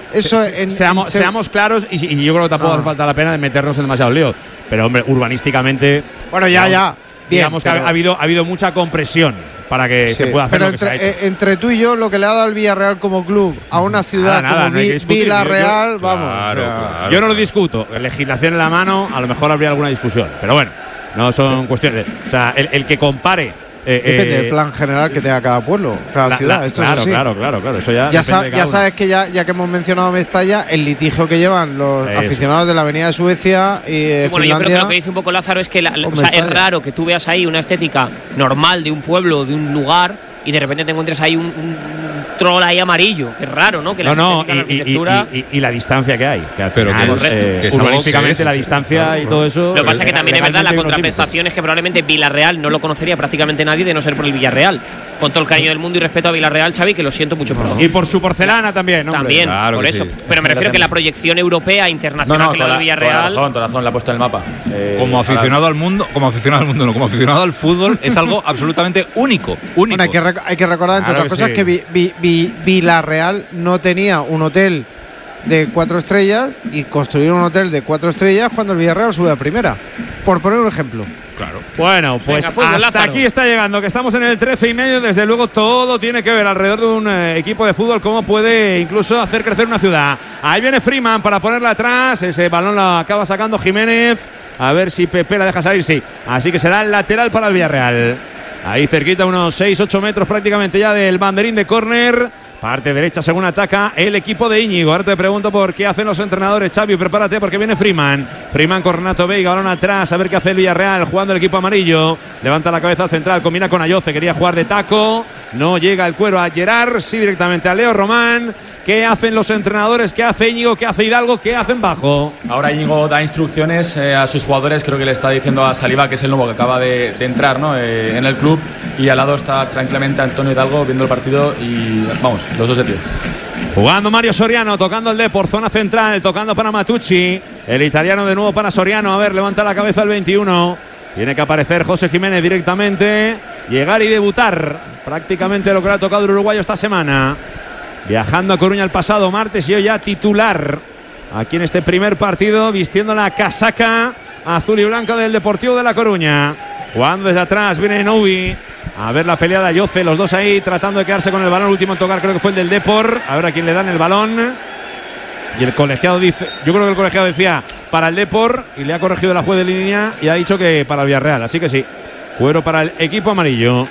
W: Eso
U: se,
W: en,
U: seamos,
W: en,
U: seamos claros y, y yo creo que tampoco
W: no.
U: hace falta la pena de meternos en demasiado lío. Pero, hombre, urbanísticamente.
W: Bueno, ya,
U: digamos,
W: ya. Bien,
U: digamos que
W: pero,
U: ha, habido, ha habido mucha compresión para que
W: sí,
U: se pueda hacer
W: pero
U: lo que
W: entre,
U: se ha hecho.
W: eh, entre tú y yo, lo que le ha dado el Villarreal como club a una ciudad
U: nada, nada,
W: como
U: no hay que
W: Vi-
U: discutir.
W: Villarreal,
U: Yo- yo-
W: vamos.
U: claro,
W: o sea,
U: claro. Yo no lo discuto. Legislación en la mano, a lo mejor habría alguna discusión. Pero bueno, no son cuestiones. O sea, el, el que compare. Eh,
W: Depende
U: eh,
W: del plan general que tenga cada pueblo, cada
U: la-
W: ciudad.
U: la-
W: Esto
U: claro,
W: es así.
U: claro, claro, claro. Eso ya
W: Ya,
U: depende
W: sa-
U: de cada
W: ya
U: uno.
W: sabes que ya, ya que hemos mencionado Mestalla, el litigio que llevan los
U: Eso.
W: aficionados de la Avenida de Suecia y eh,
E: Sí, bueno, yo creo que
W: Finlandia.
E: lo que dice un poco Lázaro es que la- la-
W: Con
E: o sea, es
W: Mestalla.
E: raro que tú veas ahí una estética normal de un pueblo, de un lugar, y de repente te encuentres ahí un, un troll ahí amarillo. Que es raro, ¿no? Que la
U: No, no,
E: estética, la
U: y, y-
E: arquitectura…
U: y- y- y la distancia que hay. Que al
B: Pero
U: final,
B: que es-
U: eh,
B: que es algo
U: urbanísticamente
B: que es-
U: la distancia y todo eso.
E: Lo que pasa es que también es verdad, la
U: legalmente unos
E: contraprestación es que probablemente Villarreal no lo conocería prácticamente nadie de no ser por el Villarreal. Con todo el cariño del mundo y respeto a Villarreal, Xavi, que lo siento mucho por
U: límites. Y por su porcelana también, hombre.
E: También,
U: Claro
E: por
U: que
E: eso.
U: sí.
E: Pero me refiero que la proyección europea,
V: No,
E: internacional
V: no,
E: que le
V: toda,
E: da el
V: la- toda la
E: Villarreal…
V: razón, toda la razón, la ha puesto en el mapa. Eh,
B: Como aficionado al mundo, como aficionado al mundo, no, como aficionado al fútbol, es algo absolutamente único. único.
W: Bueno, hay que, rec- hay que recordar, entre
B: Claro
W: otras
B: que
W: cosas,
B: sí.
W: que Vi- Vi- Vi- Villarreal no tenía un hotel de cuatro estrellas y construyeron un hotel de cuatro estrellas cuando el Villarreal sube a primera. Por poner un ejemplo.
U: Claro. Bueno, pues
E: Venga, fútbol,
U: hasta
E: Lázaro.
U: aquí está llegando, que estamos en el trece y medio. Desde luego, todo tiene que ver alrededor de un eh, equipo de fútbol, cómo puede incluso hacer crecer una ciudad. Ahí viene Freeman para ponerla atrás. Ese balón lo acaba sacando Jiménez. A ver si Pepe la deja salir. Sí. Así que será el lateral para el Villarreal. Ahí cerquita, unos seis ocho metros prácticamente ya del banderín de córner. Parte derecha según ataca el equipo de Íñigo. Ahora te pregunto por qué hacen los entrenadores. Xavi, prepárate porque viene Freeman. Freeman con Renato Veiga, balón atrás. A ver qué hace el Villarreal jugando el equipo amarillo. Levanta la cabeza al central, combina con Ayoce. Quería jugar de taco. No llega el cuero a Gerard. Sí, directamente a Leo Román. ¿Qué hacen los entrenadores? ¿Qué hace Íñigo? ¿Qué hace Hidalgo? ¿Qué hacen Bajo?
V: Ahora Íñigo da instrucciones eh, a sus jugadores. Creo que le está diciendo a Saliba, que es el nuevo que acaba de, de entrar, ¿no? eh, en el club. Y al lado está tranquilamente Antonio Hidalgo viendo el partido. Y vamos, los dos de pie.
U: Jugando Mario Soriano, tocando el D por zona central, tocando para Matucci. El italiano de nuevo para Soriano. A ver, levanta la cabeza el veintiuno. Tiene que aparecer José Jiménez directamente. Llegar y debutar. Prácticamente lo que le ha tocado el uruguayo esta semana. Viajando a Coruña el pasado martes y hoy ya titular. Aquí en este primer partido, vistiendo la casaca azul y blanca del Deportivo de La Coruña. Jugando desde atrás, viene Novi. A ver la pelea de Ayoce, los dos ahí tratando de quedarse con el balón. El último en tocar creo que fue el del Depor. A ver a quién le dan el balón. Y el colegiado dice, yo creo que el colegiado decía para el Depor y le ha corregido la juez de línea y ha dicho que para el Villarreal. Así que sí, cuero para el equipo amarillo.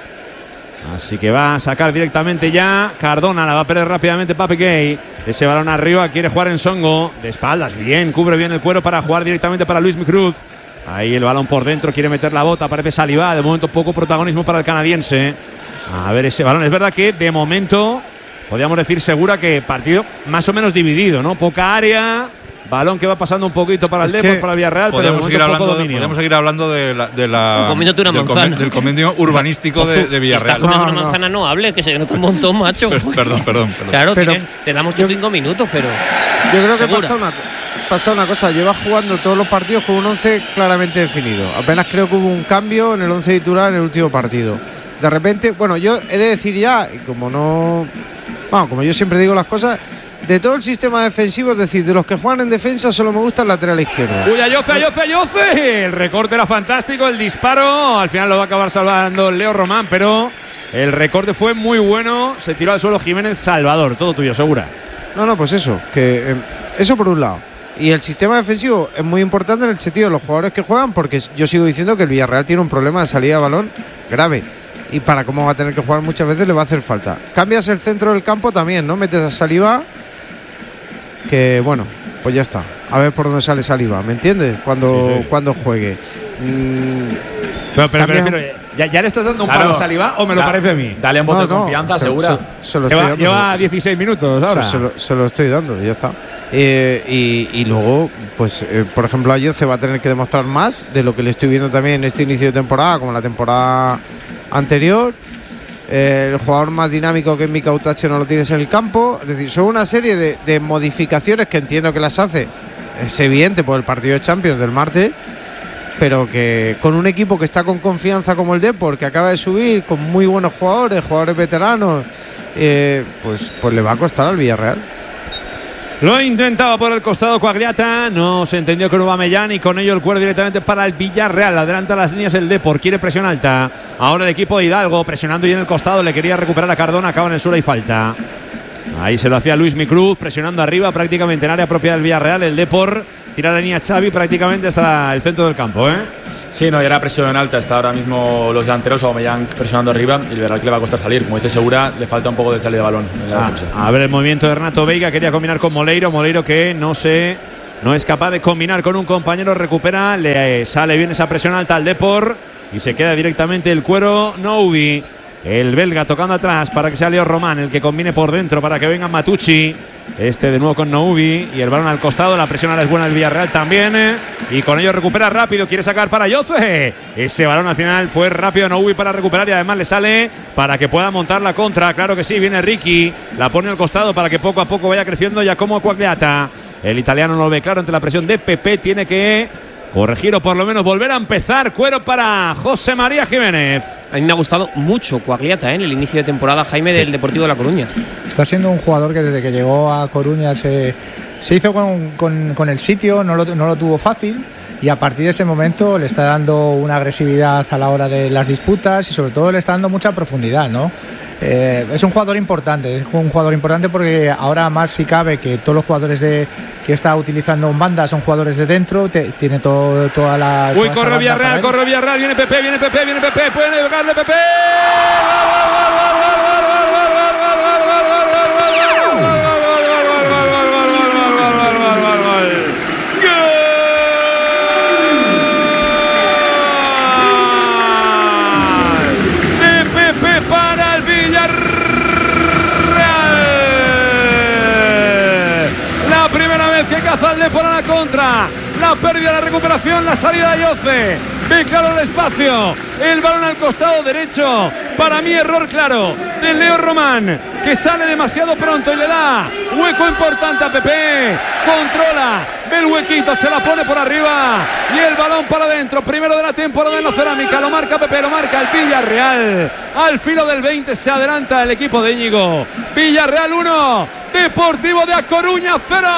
U: Así que va a sacar directamente ya Cardona, la va a perder rápidamente Pape Gay. Ese balón arriba, quiere jugar en Songo. De espaldas, bien, cubre bien el cuero para jugar directamente para Luis Cruz. Ahí el balón por dentro, quiere meter la bota, aparece Saliba. De momento poco protagonismo para el canadiense. A ver ese balón, es verdad que de momento podríamos decir segura que partido más o menos dividido, ¿no? Poca área. Balón que va pasando un poquito para el Depor, para el Villarreal, pero de
B: podemos seguir,
U: momento poco
B: hablando de,
U: dominio.
B: podemos seguir hablando de la, de la
E: Comiéndote una
B: del,
E: manzana.
B: del convenio urbanístico de, de Villarreal.
E: Si estás comiendo una manzana, no hable, que se nota un montón, macho.
B: Perdón, perdón, perdón.
E: Claro,
W: Pero-
E: tienes- te damos tus cinco minutos, pero…
W: Yo creo que
E: ¿Segura?
W: pasa una, pasa una cosa. Lleva jugando todos los partidos con un once claramente definido. Apenas creo que hubo un cambio en el once titular en el último partido. De repente, bueno, yo he de decir ya, y como no. Bueno, como yo siempre digo las cosas, de todo el sistema defensivo, es decir, de los que juegan en defensa, solo me gusta el lateral izquierdo.
U: Uy, Ayoce, Ayoce, Ayoce. El recorte era fantástico, el disparo. Al final lo va a acabar salvando Leo Román, pero el recorte fue muy bueno. Se tiró al suelo Jiménez Salvador. Todo tuyo, segura.
W: No, no, pues eso, que eh, eso por un lado. Y el sistema defensivo es muy importante en el sentido de los jugadores que juegan, porque yo sigo diciendo que el Villarreal tiene un problema de salida de balón grave. Y para cómo va a tener que jugar muchas veces le va a hacer falta. Cambias el centro del campo también, ¿no? Metes a Saliba, que bueno, pues ya está. A ver por dónde sale Saliba, ¿me entiendes? Cuando,
U: Sí, sí.
W: cuando juegue. Mm,
U: Pero, pero,
W: cambia-
U: pero, pero, ¿ya, ¿ya le estás dando un
V: Claro.
U: palo a Saliba o me lo
V: Da-
U: parece a mí?
V: Dale un voto
W: No,
V: de
W: no,
V: confianza,
W: pero
V: segura.
W: Se, se lo estoy
U: Lleva,
W: dando.
U: lleva dieciséis minutos ahora.
W: Se, se lo, se lo estoy dando, ya está. Eh, y, y luego, pues, eh, por ejemplo, Ayoce va a tener que demostrar más de lo que le estoy viendo también en este inicio de temporada, como la temporada anterior. Eh, el jugador más dinámico que en Mika Utache no lo tienes en el campo. Es decir, son una serie de, de modificaciones que entiendo que las hace. Es evidente por el partido de Champions del martes. Pero que con un equipo que está con confianza como el Depor, que acaba de subir, con muy buenos jugadores, jugadores veteranos, eh, pues, pues le va a costar al Villarreal.
U: Lo intentaba por el costado Coagliata, no se entendió con Aubameyang y con ello el cuero directamente para el Villarreal. Adelanta las líneas el Depor, quiere presión alta. Ahora el equipo de Hidalgo presionando y en el costado le quería recuperar a Cardona, acaba en el sur y falta. Ahí se lo hacía Luis Micruz, presionando arriba prácticamente en área propia del Villarreal. El Depor tira la línea Xavi prácticamente hasta el centro del campo, ¿eh?
V: Sí, no, y era presión alta. Está ahora mismo los delanteros, Aubameyang presionando arriba y el Villarreal que le va a costar salir. Como dice Segura, le falta un poco de salida de balón en la
U: ah,
V: defensa.
U: A ver el movimiento de Renato Veiga, quería combinar con Moleiro. Moleiro que no se, no es capaz de combinar con un compañero, recupera, le sale bien esa presión alta al Depor y se queda directamente el cuero Noubi. El belga tocando atrás para que sea Leo Román el que combine por dentro para que venga Matucci. Este de nuevo con Noubi y el balón al costado. La presión ahora es buena del Villarreal también. Y con ello recupera rápido. Quiere sacar para Yoce. Ese balón al final fue rápido Noubi para recuperar y además le sale para que pueda montar la contra. Claro que sí, viene Ricky. La pone al costado para que poco a poco vaya creciendo ya como Coagliata. El italiano no lo ve claro ante la presión de Pepe. Tiene que corregir o por lo menos volver a empezar. Cuero para José María Jiménez.
E: A mí me ha gustado mucho Coagliata, ¿eh? En el inicio de temporada, Jaime, sí, del Deportivo de La Coruña.
C: Está siendo un jugador que desde que llegó a Coruña se, se hizo con, con, con el sitio, no lo, no lo tuvo fácil y a partir de ese momento le está dando una agresividad a la hora de las disputas y sobre todo le está dando mucha profundidad, ¿no? Eh, es un jugador importante, es un jugador importante porque ahora más si cabe que todos los jugadores de que está utilizando en banda son jugadores de dentro, te, tiene todo, toda la...
U: Uy, corre Villarreal, corre Villarreal, viene Pepe, viene Pepe, viene Pepe, puede pegarle Pepe. Cazalde por la contra, la pérdida, la recuperación, la salida de Yoce. Ve claro el espacio, el balón al costado derecho. Para mí error claro de Leo Román, que sale demasiado pronto y le da hueco importante a Pepe. Controla, ve el huequito, se la pone por arriba y el balón para adentro. Primero de la temporada en la cerámica, lo marca Pepe, lo marca el Villarreal. Al filo del veinte se adelanta el equipo de Íñigo. Villarreal uno, Deportivo de A Coruña cero.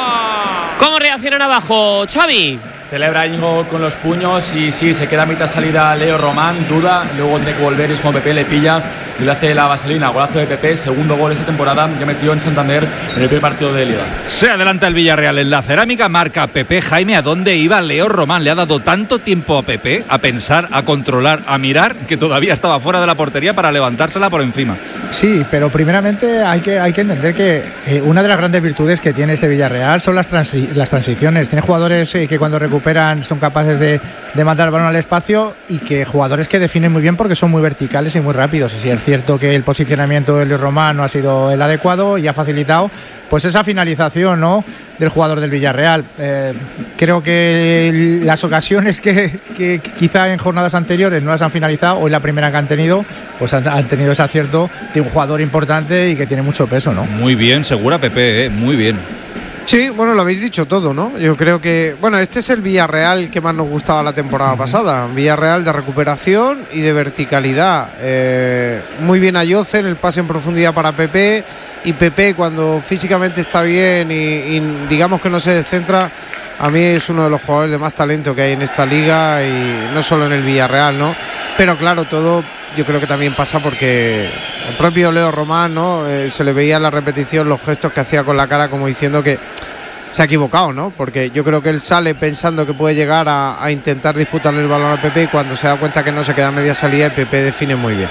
E: ¿Cómo reaccionan abajo, Xavi?
V: Celebra Íñigo con los puños y sí, se queda a mitad salida Leo Román, duda, luego tiene que volver y es como Pepe le pilla y le hace la vaselina. Golazo de Pepe, segundo gol esta temporada, ya metió en Santander en el primer partido de Liga.
B: Se adelanta el Villarreal en la cerámica, marca Pepe. Jaime, ¿a dónde iba Leo Román? Le ha dado tanto tiempo a Pepe a pensar, a controlar, a mirar, que todavía estaba fuera de la portería para levantársela por encima.
C: Sí, pero primeramente hay que, hay que entender que eh, una de las grandes virtudes que tiene este Villarreal son las, transi- las transiciones. Tiene jugadores eh, que cuando recuperan son capaces de, de mandar el balón al espacio y que jugadores que definen muy bien porque son muy verticales y muy rápidos. Y sí, es cierto que el posicionamiento de Leo Román no ha sido el adecuado y ha facilitado pues esa finalización, ¿no?, del jugador del Villarreal. Eh, creo que las ocasiones que, que quizá en jornadas anteriores no las han finalizado, hoy la primera que han tenido, pues han, han tenido ese acierto de un jugador importante y que tiene mucho peso, ¿no?
B: Muy bien, Segura Pepe, ¿eh? Muy bien.
W: Sí, bueno, lo habéis dicho todo, ¿no? Yo creo que, bueno, este es el Villarreal que más nos gustaba la temporada uh-huh. pasada. Villarreal de recuperación y de verticalidad. Eh, muy bien a Yoce en el pase en profundidad para Pepe. Y Pepe, cuando físicamente está bien y, y digamos que no se descentra, a mí es uno de los jugadores de más talento que hay en esta liga y no solo en el Villarreal, ¿no? Pero claro, todo yo creo que también pasa porque el propio Leo Román, ¿no? Eh, se le veía en la repetición los gestos que hacía con la cara como diciendo que se ha equivocado, ¿no? Porque yo creo que él sale pensando que puede llegar a, a intentar disputarle el balón a Pepe y cuando se da cuenta que no se queda a media salida, Pepe define muy bien.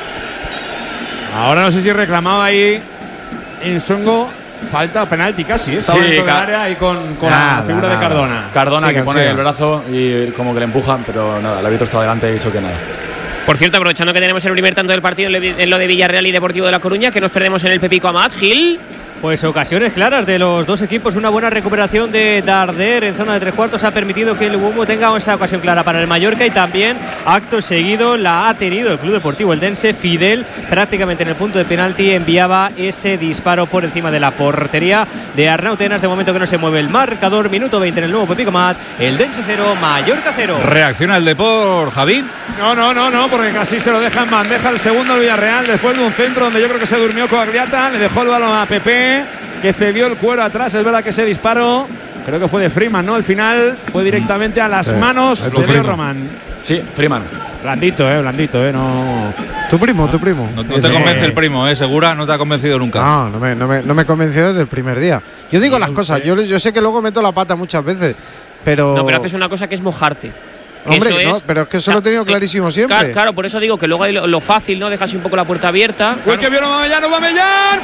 U: Ahora no sé si reclamaba ahí en Songo falta, penalti casi, ¿eh? Estaba
V: sí,
U: dentro del área y con, con nada, la figura nada. de Cardona.
V: Cardona sigan, que pone
U: sigan.
V: el brazo y como que le empujan, pero nada, el árbitro está delante y hizo que nada.
E: Por cierto, aprovechando que tenemos el primer tanto del partido en lo de Villarreal y Deportivo de La Coruña, que nos perdemos en el Pepico Amat, Gil.
D: Pues ocasiones claras de los dos equipos, una buena recuperación de Darder en zona de tres cuartos ha permitido que el Humo tenga esa ocasión clara para el Mallorca y también acto seguido la ha tenido el Club Deportivo Eldense. Fidel prácticamente en el punto de penalti enviaba ese disparo por encima de la portería de Arnau Tenas. De momento que no se mueve el marcador, minuto veinte en el nuevo Pepico Mat, Eldense cero, Mallorca cero.
B: ¿Reacciona el Depor, Javi?
U: No, no, no, no, porque casi se lo deja en bandeja el segundo el Villarreal después de un centro donde yo creo que se durmió Coagliata, le dejó el balón a Pepe, que cedió el cuero atrás. Es verdad que ese disparo, creo que fue de Freeman, ¿no? Al final fue directamente a las sí. manos de Leo Román.
V: Sí, Freeman.
U: Blandito, eh, blandito, eh, no.
W: Tu primo, tu primo.
B: No, no te convence el primo, eh, Segura, no te ha convencido nunca.
W: No, no me, no me, no me convenció desde el primer día. Yo digo no, las cosas, yo, yo sé que luego meto la pata muchas veces, pero.
E: No, pero haces una cosa que es mojarte.
W: Hombre, no, es, pero es que eso lo he tenido clarísimo siempre.
E: Claro, claro, por eso digo que luego hay lo, lo fácil, ¿no? Dejas un poco la puerta abierta.
U: Uy, claro. Que vieron Aubameyang, Aubameyang,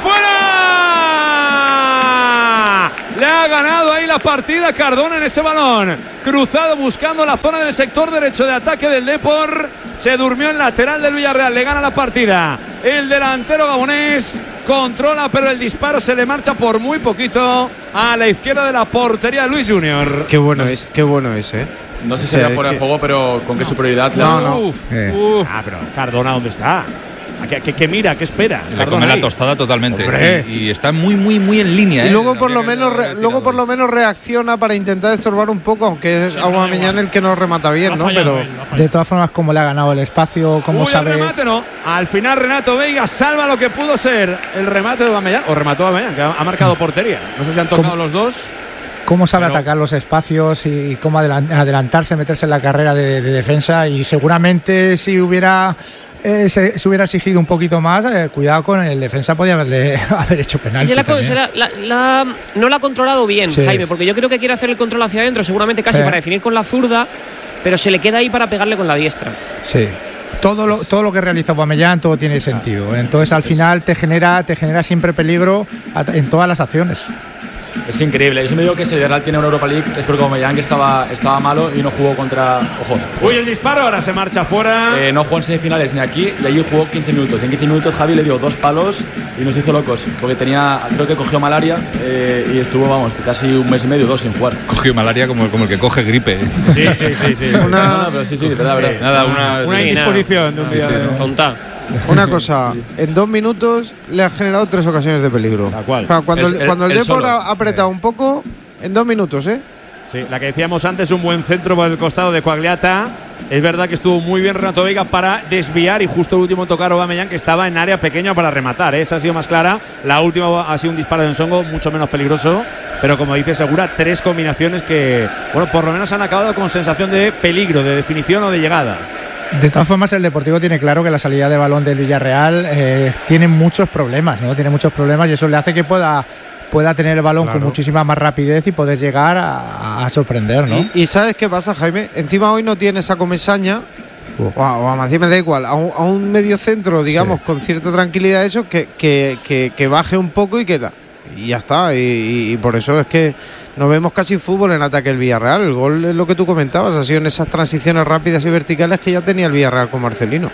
U: ¡fuera! Le ha ganado ahí la partida Cardona en ese balón. Cruzado buscando la zona del sector derecho de ataque del Depor. Se durmió en lateral del Villarreal, le gana la partida. El delantero gabonés controla, pero el disparo se le marcha por muy poquito a la izquierda de la portería de Luis Junior.
W: Qué bueno es, qué bueno es, eh.
V: No sé si sería fuera de juego, pero con qué superioridad.
W: No, no.
U: Uf, eh. uf. Ah, pero Cardona, ¿dónde está? ¿Qué, qué, qué mira? ¿Qué espera?
B: Le come la tostada totalmente. Y, y está muy, muy, muy en línea.
W: Y
B: ¿eh?
W: luego por lo menos, re, luego por lo menos reacciona para intentar estorbar un poco, aunque es Aubameyang el que nos remata bien, ¿no? Pero
C: él, de todas formas, como le ha ganado el espacio, como
U: Uy,
C: sabe.
U: El remate no. Al final Renato Veiga salva lo que pudo ser el remate de Aubameyang, o remató Aubameyang, que ha, ha marcado portería. No sé si han tocado ¿Cómo? los dos.
C: Cómo sabe
U: Pero,
C: atacar los espacios y cómo adelantarse, meterse en la carrera de, de defensa. Y seguramente si hubiera eh, se, se hubiera exigido un poquito más, eh, cuidado con el defensa, podía haberle haber hecho penalti.
E: Sí, se la, se la, la, la, no la ha controlado bien, sí. Jaime, porque yo creo que quiere hacer el control hacia adentro, seguramente casi sí. para definir con la zurda, pero se le queda ahí para pegarle con la diestra.
C: Sí. Todo lo, todo lo que realiza Aubameyang, todo tiene sentido. Entonces al final te genera, te genera siempre peligro en todas las acciones.
V: Es increíble. Yo siempre digo que si el Real tiene una Europa League es porque Aubameyang estaba, estaba malo y no jugó contra. Ojo.
U: Uy, el disparo ahora se marcha fuera.
V: Eh, no jugó en semifinales ni aquí y allí jugó quince minutos. En quince minutos Javi le dio dos palos y nos hizo locos. Porque tenía, creo que cogió malaria eh, y estuvo, vamos, casi un mes y medio, dos sin jugar.
B: Cogió malaria como, como el que coge gripe.
U: Sí, sí, sí. sí.
W: Una,
V: no, no, pero sí, sí, verdad, verdad.
B: Nada, una,
U: una indisposición de un día.
B: Sí, sí,
E: tonta.
W: Una cosa, en dos minutos le ha generado tres ocasiones de peligro.
U: ¿La cual?
W: O sea, cuando el, el, cuando el, el Depor ha apretado
U: sí.
W: un poco, en dos minutos, ¿eh?
U: Sí, la que decíamos antes, un buen centro por el costado de Quagliata. Es verdad que estuvo muy bien Renato Veiga para desviar y justo el último tocar Aubameyang, que estaba en área pequeña para rematar, ¿eh? Esa ha sido más clara. La última ha sido un disparo de Nsongo, mucho menos peligroso. Pero como dice Segura, tres combinaciones que, bueno, por lo menos han acabado con sensación de peligro, de definición o de llegada.
C: De todas formas, el Deportivo tiene claro que la salida de balón del Villarreal eh, tiene muchos problemas, ¿no? Tiene muchos problemas y eso le hace que pueda, pueda tener el balón claro. con muchísima más rapidez y poder llegar a, a sorprender, ¿no?
W: Y, y ¿sabes qué pasa, Jaime? Encima hoy no tiene esa comesaña, uh. o, a, o a Macías me da igual, a un, a un medio centro, digamos, sí. con cierta tranquilidad eso, que, que, que, que baje un poco y que la, y ya está. Y, y, y por eso es que no vemos casi fútbol en ataque el Villarreal. El gol es lo que tú comentabas, ha sido en esas transiciones rápidas y verticales que ya tenía el Villarreal con Marcelino.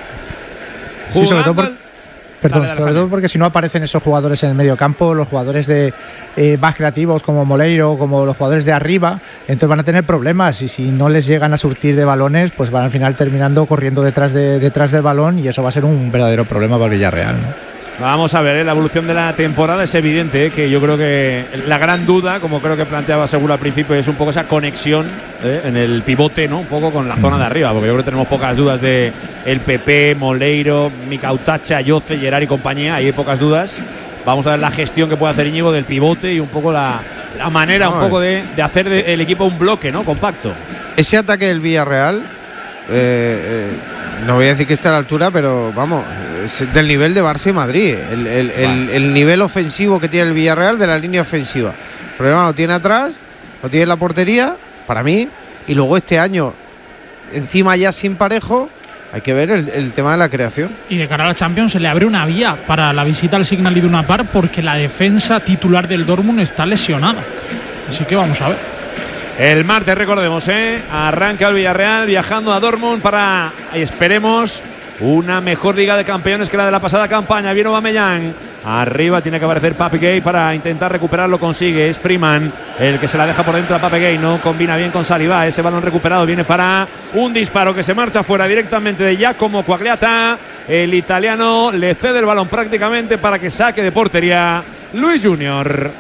C: Sí, sobre todo, por, perdón, dale, dale, sobre todo porque si no aparecen esos jugadores en el medio campo, los jugadores de eh, más creativos como Moleiro, como los jugadores de arriba, entonces van a tener problemas y si no les llegan a surtir de balones, pues van al final terminando corriendo detrás, de, detrás del balón y eso va a ser un verdadero problema para el Villarreal, ¿no?
U: Vamos a ver, ¿eh? La evolución de la temporada es evidente, ¿eh? Que yo creo que la gran duda, como creo que planteaba Segura al principio, es un poco esa conexión ¿eh? en el pivote, ¿no? Un poco con la zona de arriba, porque yo creo que tenemos pocas dudas de el P P, Moleiro, Mikautache, Ayoce, Gerard y compañía, ahí hay pocas dudas. Vamos a ver la gestión que puede hacer Íñigo del pivote y un poco la, la manera no, un poco de, de hacer de, el equipo un bloque, ¿no? Compacto.
W: Ese ataque del Villarreal, eh, eh, no voy a decir que esté a la altura, pero vamos, es del nivel de Barça y Madrid. El, el, el, el nivel ofensivo que tiene el Villarreal de la línea ofensiva. El problema lo tiene atrás, lo tiene en la portería, para mí, y luego este año, encima ya sin Parejo, hay que ver el, el tema de la creación.
T: Y de cara a la Champions se le abre una vía para la visita al Signal Iduna Park porque la defensa titular del Dortmund está lesionada. Así que vamos a ver.
U: El martes, recordemos, ¿eh? arranca el Villarreal viajando a Dortmund para, esperemos, una mejor Liga de Campeones que la de la pasada campaña. Viene Aubameyang. Arriba tiene que aparecer Pape Gueye para intentar recuperarlo. Consigue. Es Freeman el que se la deja por dentro a Pape Gueye. No combina bien con Saliba. Ese balón recuperado viene para un disparo que se marcha fuera directamente de Giacomo Quagliata. El italiano le cede el balón prácticamente para que saque de portería Luis Junior.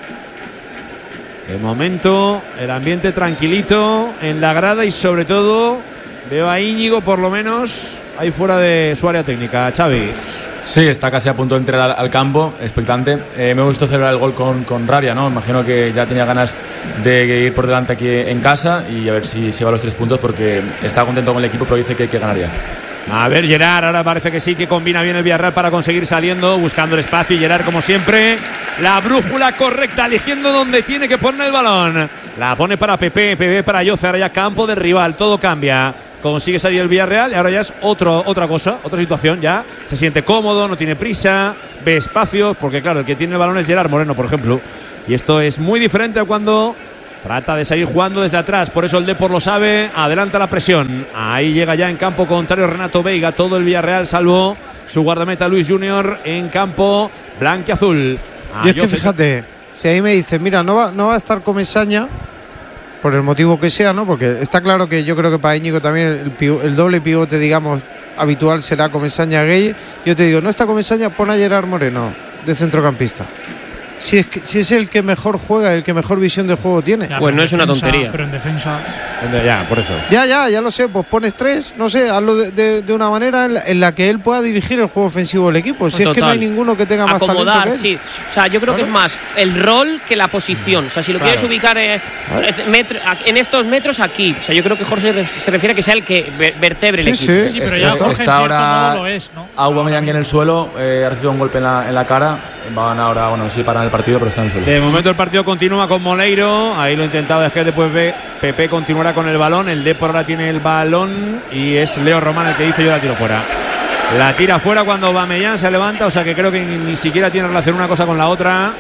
U: De momento, el ambiente tranquilito en la grada y sobre todo veo a Íñigo por lo menos ahí fuera de su área técnica. Xavi.
V: Sí, está casi a punto de entrar al, al campo, expectante. Eh, me gustó celebrar el gol con, con rabia, ¿no? Imagino que ya tenía ganas de ir por delante aquí en casa y a ver si se va a los tres puntos, porque está contento con el equipo, pero dice que, que ganaría.
U: A ver, Gerard, ahora parece que sí, que combina bien el Villarreal para conseguir saliendo, buscando el espacio. Y Gerard, como siempre, la brújula correcta, eligiendo dónde tiene que poner el balón. La pone para Pepe, Pepe para Yoce, ahora ya campo del rival, todo cambia. Consigue salir el Villarreal y ahora ya es otro, otra cosa, otra situación. Ya se siente cómodo, no tiene prisa, ve espacios, porque claro, el que tiene el balón es Gerard Moreno, por ejemplo. Y esto es muy diferente a cuando trata de seguir jugando desde atrás, por eso el Depor lo sabe, adelanta la presión. Ahí llega ya en campo contrario Renato Veiga, todo el Villarreal salvo su guardameta Luis Junior en campo blanquiazul.
W: Ah, y es que fíjate, si ahí me dice, mira, no va, no va a estar Comesaña, por el motivo que sea, ¿no? Porque está claro que yo creo que para Íñigo también el, pivo, el doble pivote, digamos, habitual será Comesaña Gueye. Yo te digo, no está Comesaña, pon a Gerard Moreno de centrocampista. Si es, que, si es el que mejor juega, el que mejor visión de juego tiene.
E: Ya, pues no es
T: defensa,
E: una tontería.
T: Pero en defensa.
U: Ya, por eso.
W: Ya, ya, ya lo sé. Pues pones tres, no sé, hazlo de, de, de una manera en la, en la que él pueda dirigir el juego ofensivo del equipo. Si
E: Total.
W: es que no hay ninguno que tenga más
E: Acomodar,
W: talento que él.
E: Sí. O sea, yo creo
W: claro.
E: que es más el rol que la posición. O sea, si lo claro. quieres ubicar eh, metro, en estos metros aquí. O sea, yo creo que Jorge se refiere a que sea el que vertebre
W: sí,
E: el equipo.
W: Sí,
T: sí, pero ya Jorge
V: está ahora
T: lo es, ¿no?
V: Aubameyang en el suelo, eh, ha recibido un golpe en la, en la cara. Van ahora, bueno, sí paran el partido, pero están en el suelo.
U: De momento el partido continúa con Moleiro. Ahí lo ha intentado después, después ve Pepe continuará con el balón. El Depor ahora tiene el balón y es Leo Román el que dice yo la tiro fuera. La tira fuera cuando Aubameyang se levanta, o sea que creo que ni, ni siquiera tiene relación una cosa con la otra.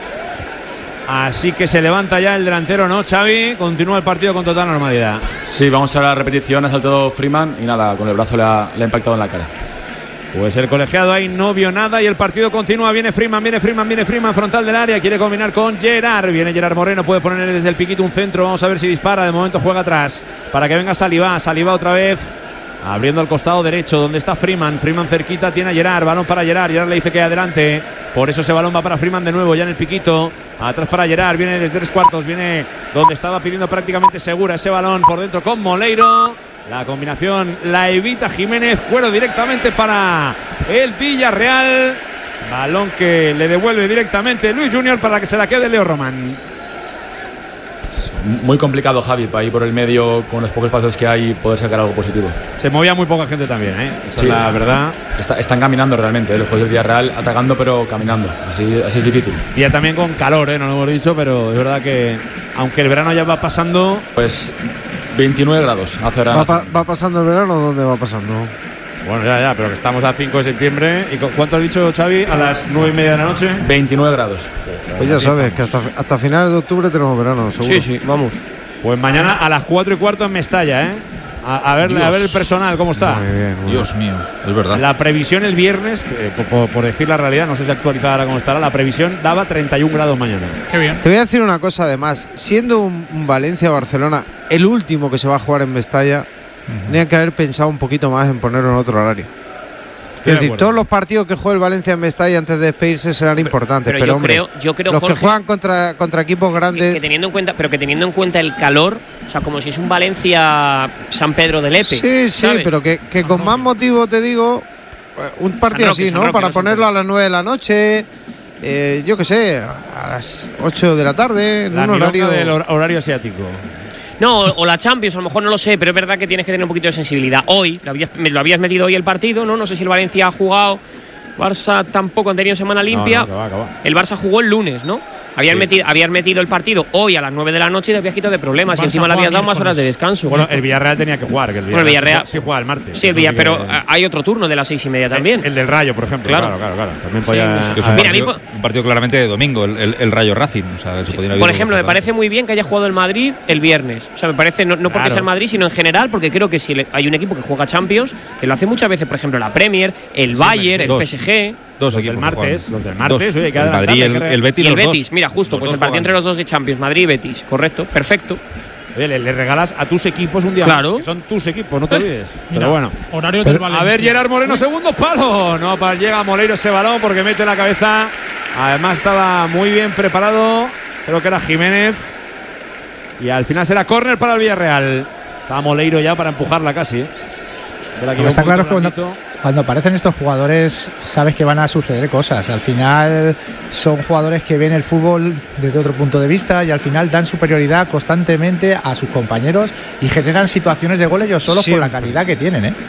U: Así que se levanta ya el delantero, ¿no, Xavi? Continúa el partido con total normalidad.
V: Sí, vamos a la repetición, ha saltado Freeman y nada, con el brazo le ha, le ha impactado en la cara.
U: Pues el colegiado ahí no vio nada y el partido continúa. Viene Freeman, viene Freeman, viene Freeman, frontal del área. Quiere combinar con Gerard. Viene Gerard Moreno, puede poner desde el piquito un centro. Vamos a ver si dispara. De momento juega atrás para que venga Saliba. Saliba otra vez abriendo al costado derecho donde está Freeman. Freeman cerquita, tiene a Gerard. Balón para Gerard. Gerard le dice que adelante. Por eso ese balón va para Freeman de nuevo, ya en el piquito. Atrás para Gerard. Viene desde tres cuartos. Viene donde estaba pidiendo prácticamente segura ese balón por dentro con Moleiro. La combinación la evita Jiménez. Cuero directamente para el Villarreal. Balón que le devuelve directamente Luis Junior para que se la quede Leo Román.
V: Muy complicado, Javi, para ir por el medio con los pocos espacios que hay poder sacar algo positivo.
U: Se movía muy poca gente también, ¿eh? Esa
V: sí,
U: es la verdad.
V: Está, están caminando realmente, ¿eh? Los jugadores del Villarreal atacando pero caminando. Así, así es difícil.
U: Y ya también con calor, ¿eh? No lo hemos dicho, pero es verdad que aunque el verano ya va pasando.
V: Pues veintinueve grados hace ahora.
W: ¿Va, pa ¿Va pasando el verano o dónde va pasando?
U: Bueno, ya, ya, pero que estamos a cinco de septiembre. ¿Y cuánto has dicho, Xavi? A las nueve y media de la noche.
V: veintinueve grados.
W: Pues ya sabes que hasta, hasta finales de octubre tenemos verano, seguro.
E: Sí, sí, vamos.
U: Pues mañana a las cuatro y cuarto en Mestalla, ¿eh? A, a, ver, a ver el personal, ¿cómo está?
W: Muy bien, muy
B: Dios
W: bien.
B: mío, es verdad.
U: La previsión el viernes, que, por, por decir la realidad, no sé si actualizada ahora cómo estará, la previsión daba treinta y un grados mañana.
T: Qué bien.
W: Te voy a decir una cosa además, siendo un, un Valencia-Barcelona el último que se va a jugar en Mestalla, uh-huh. Tenían que haber pensado un poquito más en ponerlo en otro horario. Es decir, todos los partidos que juegue el Valencia en Mestalla antes de despedirse serán pero, importantes, pero, pero yo hombre,
E: creo, yo creo,
W: los
E: Jorge,
W: que juegan contra, contra equipos grandes,
E: que, que teniendo en cuenta, pero que teniendo en cuenta el calor, o sea, como si es un Valencia San Pedro de Lepe.
W: Sí, sí, ¿sabes? Pero que, que con más motivo te digo, un partido Roque, así, ¿no? Roque, Para no ponerlo a las nueve de la noche, eh, yo qué sé, a las ocho de la tarde, en
U: la
W: un horario
U: del horario asiático.
E: No, o la Champions, a lo mejor no lo sé, pero es verdad que tienes que tener un poquito de sensibilidad. Hoy, lo habías, lo habías metido hoy el partido, ¿no? No sé si el Valencia ha jugado, Barça tampoco han tenido semana limpia.
U: No, no, que va, que va.
E: El Barça jugó el lunes, ¿no? Habían sí. metido, habías metido el partido hoy a las nueve de la noche y te habías quitado de problemas. Y encima le habías dado más horas de descanso.
U: Bueno, el Villarreal tenía que jugar, que el Villarreal,
E: bueno, el Villarreal
U: sí juega el martes.
E: Sí, el Villarreal, pero que... hay otro turno de las seis y media también.
U: El, el del Rayo, por ejemplo. Claro, claro, claro. claro. También podía...
B: sí, es un, Mira, partido, un partido claramente de domingo, el, el, el Rayo Racing. O sea,
E: sí. Por ejemplo, me parece muy bien que haya jugado el Madrid el viernes. O sea, me parece, no, no porque claro. sea el Madrid, sino en general, porque creo que si hay un equipo que juega Champions, que lo hace muchas veces, por ejemplo, la Premier, el sí, Bayern, el P S G.
U: Dos equipos. El martes, los del martes,
B: oye,
U: que
B: el Madrid, el, el Betis.
E: Y el
B: los
E: Betis,
B: dos.
E: mira, justo,
U: los
E: pues el partido entre los dos de Champions, Madrid y Betis, correcto, perfecto.
U: Oye, le, le regalas a tus equipos un día
E: claro.
U: más, que son tus equipos, no te olvides. Mira, pero bueno.
T: Horario
U: pero,
T: del Valencia.
U: A ver, Gerard Moreno, segundo palo. No, para, llega Moleiro ese balón porque mete la cabeza. Además estaba muy bien preparado. Creo que era Jiménez. Y al final será córner para el Villarreal. Estaba Moleiro ya para empujarla casi, ¿eh?
C: Está claro que cuando, cuando aparecen estos jugadores sabes que van a suceder cosas. Al final son jugadores que ven el fútbol desde otro punto de vista y al final dan superioridad constantemente a sus compañeros y generan situaciones de gol ellos solos por la calidad que tienen, ¿eh?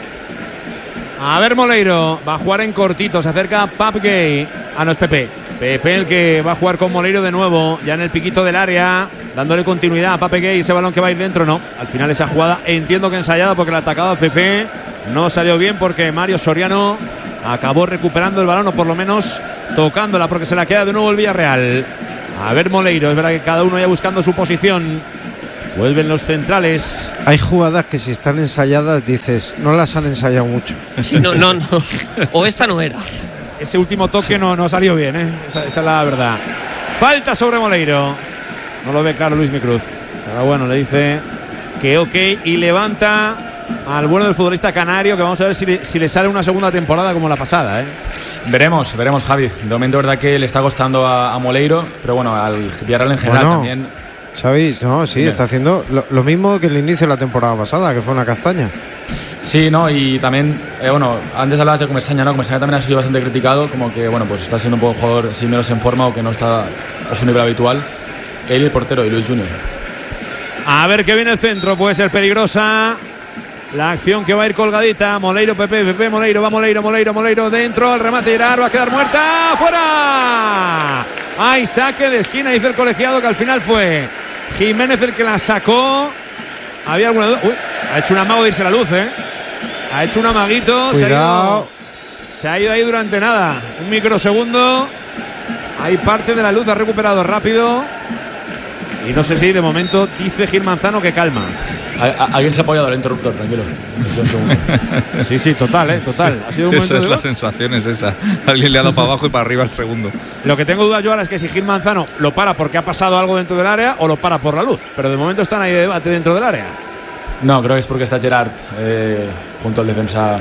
U: A ver, Moleiro va a jugar en cortito, se acerca Pap Gay. Ah, no, es Pepe. Pepe el que va a jugar con Moleiro de nuevo, ya en el piquito del área, dándole continuidad a Pape Gay. Ese balón que va a ir dentro, no. Al final esa jugada entiendo que ensayada porque la atacaba Pepe. No salió bien porque Mario Soriano acabó recuperando el balón o por lo menos tocándola porque se la queda de nuevo el Villarreal. A ver, Moleiro, es verdad que cada uno ya buscando su posición. Vuelven los centrales.
W: Hay jugadas que si están ensayadas dices, no las han ensayado mucho.
E: Sí, no, no, no. O esta no era.
U: Ese último toque no, no salió bien, ¿eh? Esa, esa es la verdad. Falta sobre Moleiro. No lo ve claro Luis Micruz. Pero bueno, le dice que ok y levanta al bueno del futbolista canario, que vamos a ver si le, si le sale una segunda temporada como la pasada, ¿eh?
V: Veremos, veremos, Javi. De momento, verdad que le está costando a, a Moleiro, pero bueno, al Villarreal en general
W: bueno,
V: también.
W: Xavi, no, sí, está haciendo lo, lo mismo que el inicio de la temporada pasada, que fue una castaña.
V: Sí, no, y también, eh, bueno, antes hablabas de Comesaña, ¿no? Comesaña también ha sido bastante criticado, como que, bueno, pues está siendo un poco jugador sin menos en forma o que no está a su nivel habitual. Él y el portero, y Luis Junior.
U: A ver que viene el centro, puede ser peligrosa. La acción que va a ir colgadita. Moleiro, Pepe, Pepe, Moleiro, va Moleiro, Moleiro, Moleiro dentro. El remate irá, va a quedar muerta. ¡Fuera! Hay saque de esquina, dice el colegiado, que al final fue Jiménez el que la sacó. Había alguna duda. Uy, ha hecho un amago de irse la luz, ¿eh? Ha hecho un amaguito. Se ha, ido, se ha ido ahí durante nada. Un microsegundo. Hay parte de la luz, ha recuperado rápido. Y no sé si de momento dice Gil Manzano que calma.
V: Alguien se ha apoyado al interruptor, tranquilo.
U: Sí, sí, total, ¿eh? Total. Ha sido un
B: esa es
U: de
B: la sensación, es esa. Alguien le ha dado para abajo y para arriba al segundo.
U: Lo que tengo duda yo ahora es que si Gil Manzano lo para porque ha pasado algo dentro del área o lo para por la luz. Pero de momento están ahí de debate dentro del área.
V: No, creo que es porque está Gerard eh, junto al defensa.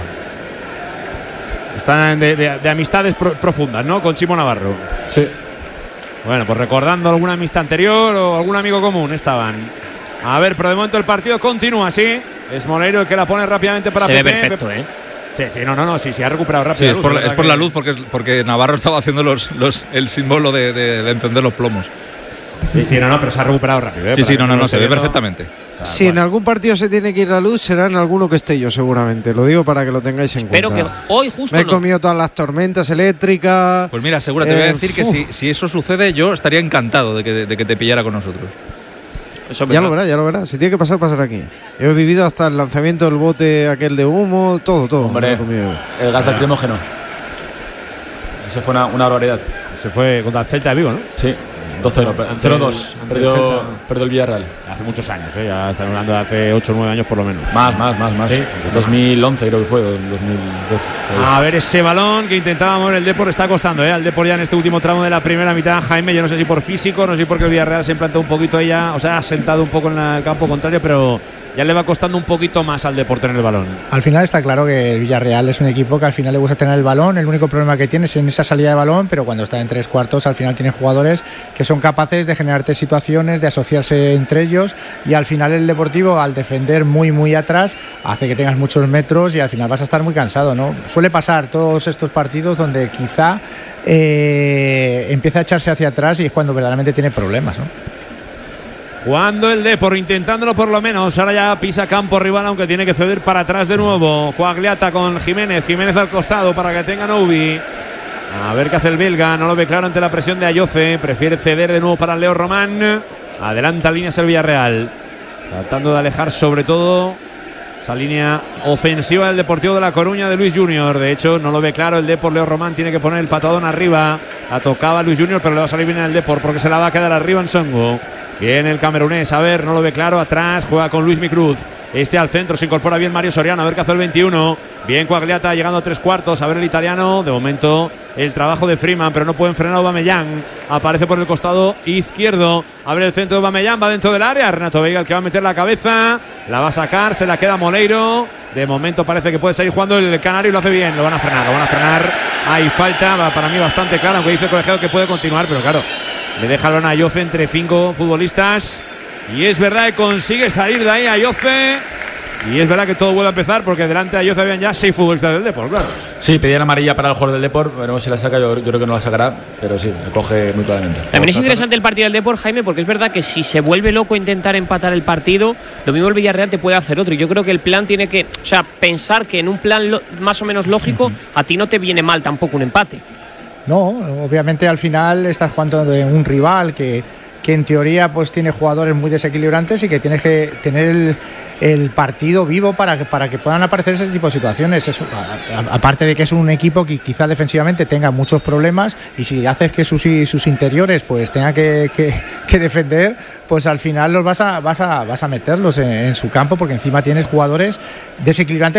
U: Están de, de, de amistades pro, profundas, ¿no? Con Chimo Navarro.
V: Sí.
U: Bueno, pues recordando alguna amistad anterior o algún amigo común estaban. A ver, pero de momento el partido continúa así. Es Moleiro el que la pone rápidamente para
E: Se
U: Pepe.
E: ve perfecto, ¿eh?
U: Sí, sí, no, no, no, sí, sí, ha recuperado rápido.
B: Sí, es por, la, es por la luz, porque, porque Navarro estaba haciendo los, los, el símbolo de, de, de encender los plomos.
U: Sí, sí, no, no, pero se ha recuperado rápido, ¿eh?
B: Sí, sí, no, no, no, se ve
U: viendo.
B: perfectamente.
W: Si en algún partido se tiene que ir la luz, será en alguno que esté yo, seguramente. Lo digo para que lo tengáis en
E: Pero
W: cuenta.
E: que hoy justo
W: Me he
E: no.
W: comido todas las tormentas eléctricas.
B: Pues mira, seguro, te voy a
W: Eh,
B: decir que
W: uf.
B: si, si eso sucede, yo estaría encantado de que, de que te pillara con nosotros.
E: Eso
W: Ya lo verás, ya lo verás. Si tiene que pasar, pasar aquí. Yo he vivido hasta el lanzamiento del bote aquel de humo, todo, todo.
V: Hombre,
W: Me lo he comido.
V: el gas lacrimógeno. Eso fue una, una barbaridad.
U: Se fue contra el Celta de Vigo, ¿no?
V: Sí, dos cero, cero dos. Perdió, perdió el Villarreal.
U: Hace muchos años, ¿eh? Ya están hablando de hace ocho o nueve años por lo menos.
V: Más, más, más, más.
U: Sí.
V: dos mil once creo que fue, dos mil doce.
U: A ver ese balón que intentaba mover el Depor, está costando, ¿eh? Al Depor ya en este último tramo de la primera mitad. Jaime, yo no sé si por físico, no sé si porque el Villarreal se implantó un poquito ella, o sea, ha sentado un poco en la- el campo contrario, pero ya le va costando un poquito más al Depor tener el balón.
C: Al final está claro que el Villarreal es un equipo que al final le gusta tener el balón. El único problema que tiene es en esa salida de balón, pero cuando está en tres cuartos al final tiene jugadores que son capaces de generarte situaciones, de asociarse entre ellos, y al final el Deportivo, al defender muy muy atrás, hace que tengas muchos metros y al final vas a estar muy cansado, ¿no? Suele pasar todos estos partidos donde quizá eh, empieza a echarse hacia atrás y es cuando verdaderamente tiene problemas, ¿no?
U: Jugando el Depor, intentándolo por lo menos. Ahora ya pisa campo rival, aunque tiene que ceder para atrás de nuevo. Coagliata con Jiménez. Jiménez al costado para que tenga Noubi. A ver qué hace el belga. No lo ve claro ante la presión de Ayoce. Prefiere ceder de nuevo para Leo Román. Adelanta líneas el Villarreal. Tratando de alejar sobre todo esa línea ofensiva del Deportivo de La Coruña de Luis Junior. De hecho, no lo ve claro el Depor. Leo Román tiene que poner el patadón arriba. La tocaba Luis Junior, pero le va a salir bien el Depor porque se la va a quedar arriba en Songo. Bien el camerunés, a ver, no lo ve claro, atrás, juega con Luis Micruz. Este al centro, se incorpora bien Mario Soriano, a ver qué hace el veintiuno. Bien Coagliata, llegando a tres cuartos, a ver el italiano. De momento el trabajo de Freeman, pero no pueden frenar a Aubameyang. Aparece por el costado izquierdo, a ver el centro de Aubameyang, va dentro del área. Renato Veiga el que va a meter la cabeza, la va a sacar, se la queda Moleiro. De momento parece que puede salir jugando el canario y lo hace bien, lo van a frenar, lo van a frenar. Hay falta, para mí bastante clara, aunque dice el colegiado que puede continuar, pero claro, le deja el balón a Ayoce entre cinco futbolistas. Y es verdad que consigue salir de ahí Ayoce. Y es verdad que todo vuelve a empezar porque delante de ellos habían ya seis futbolistas del Depor, claro.
V: Sí, pedían amarilla para el jugador del Depor, veremos si la saca, yo, yo creo que no la sacará, pero sí, la coge muy claramente.
E: También es interesante el partido del Depor, Jaime, porque es verdad que si se vuelve loco intentar empatar el partido, lo mismo el Villarreal te puede hacer otro. Y yo creo que el plan tiene que, o sea, pensar que en un plan lo, más o menos lógico, uh-huh. a ti no te viene mal tampoco un empate.
C: No, obviamente al final estás jugando de un rival que, que en teoría pues tiene jugadores muy desequilibrantes y que tienes que tener el, el partido vivo para que, para que puedan aparecer ese tipo de situaciones. Eso, a, a, aparte de que es un equipo que quizás defensivamente tenga muchos problemas, y si haces que sus, sus interiores pues tengan que, que, que defender, pues al final los vas a, vas a, vas a meterlos en, en su campo, porque encima tienes jugadores desequilibrantes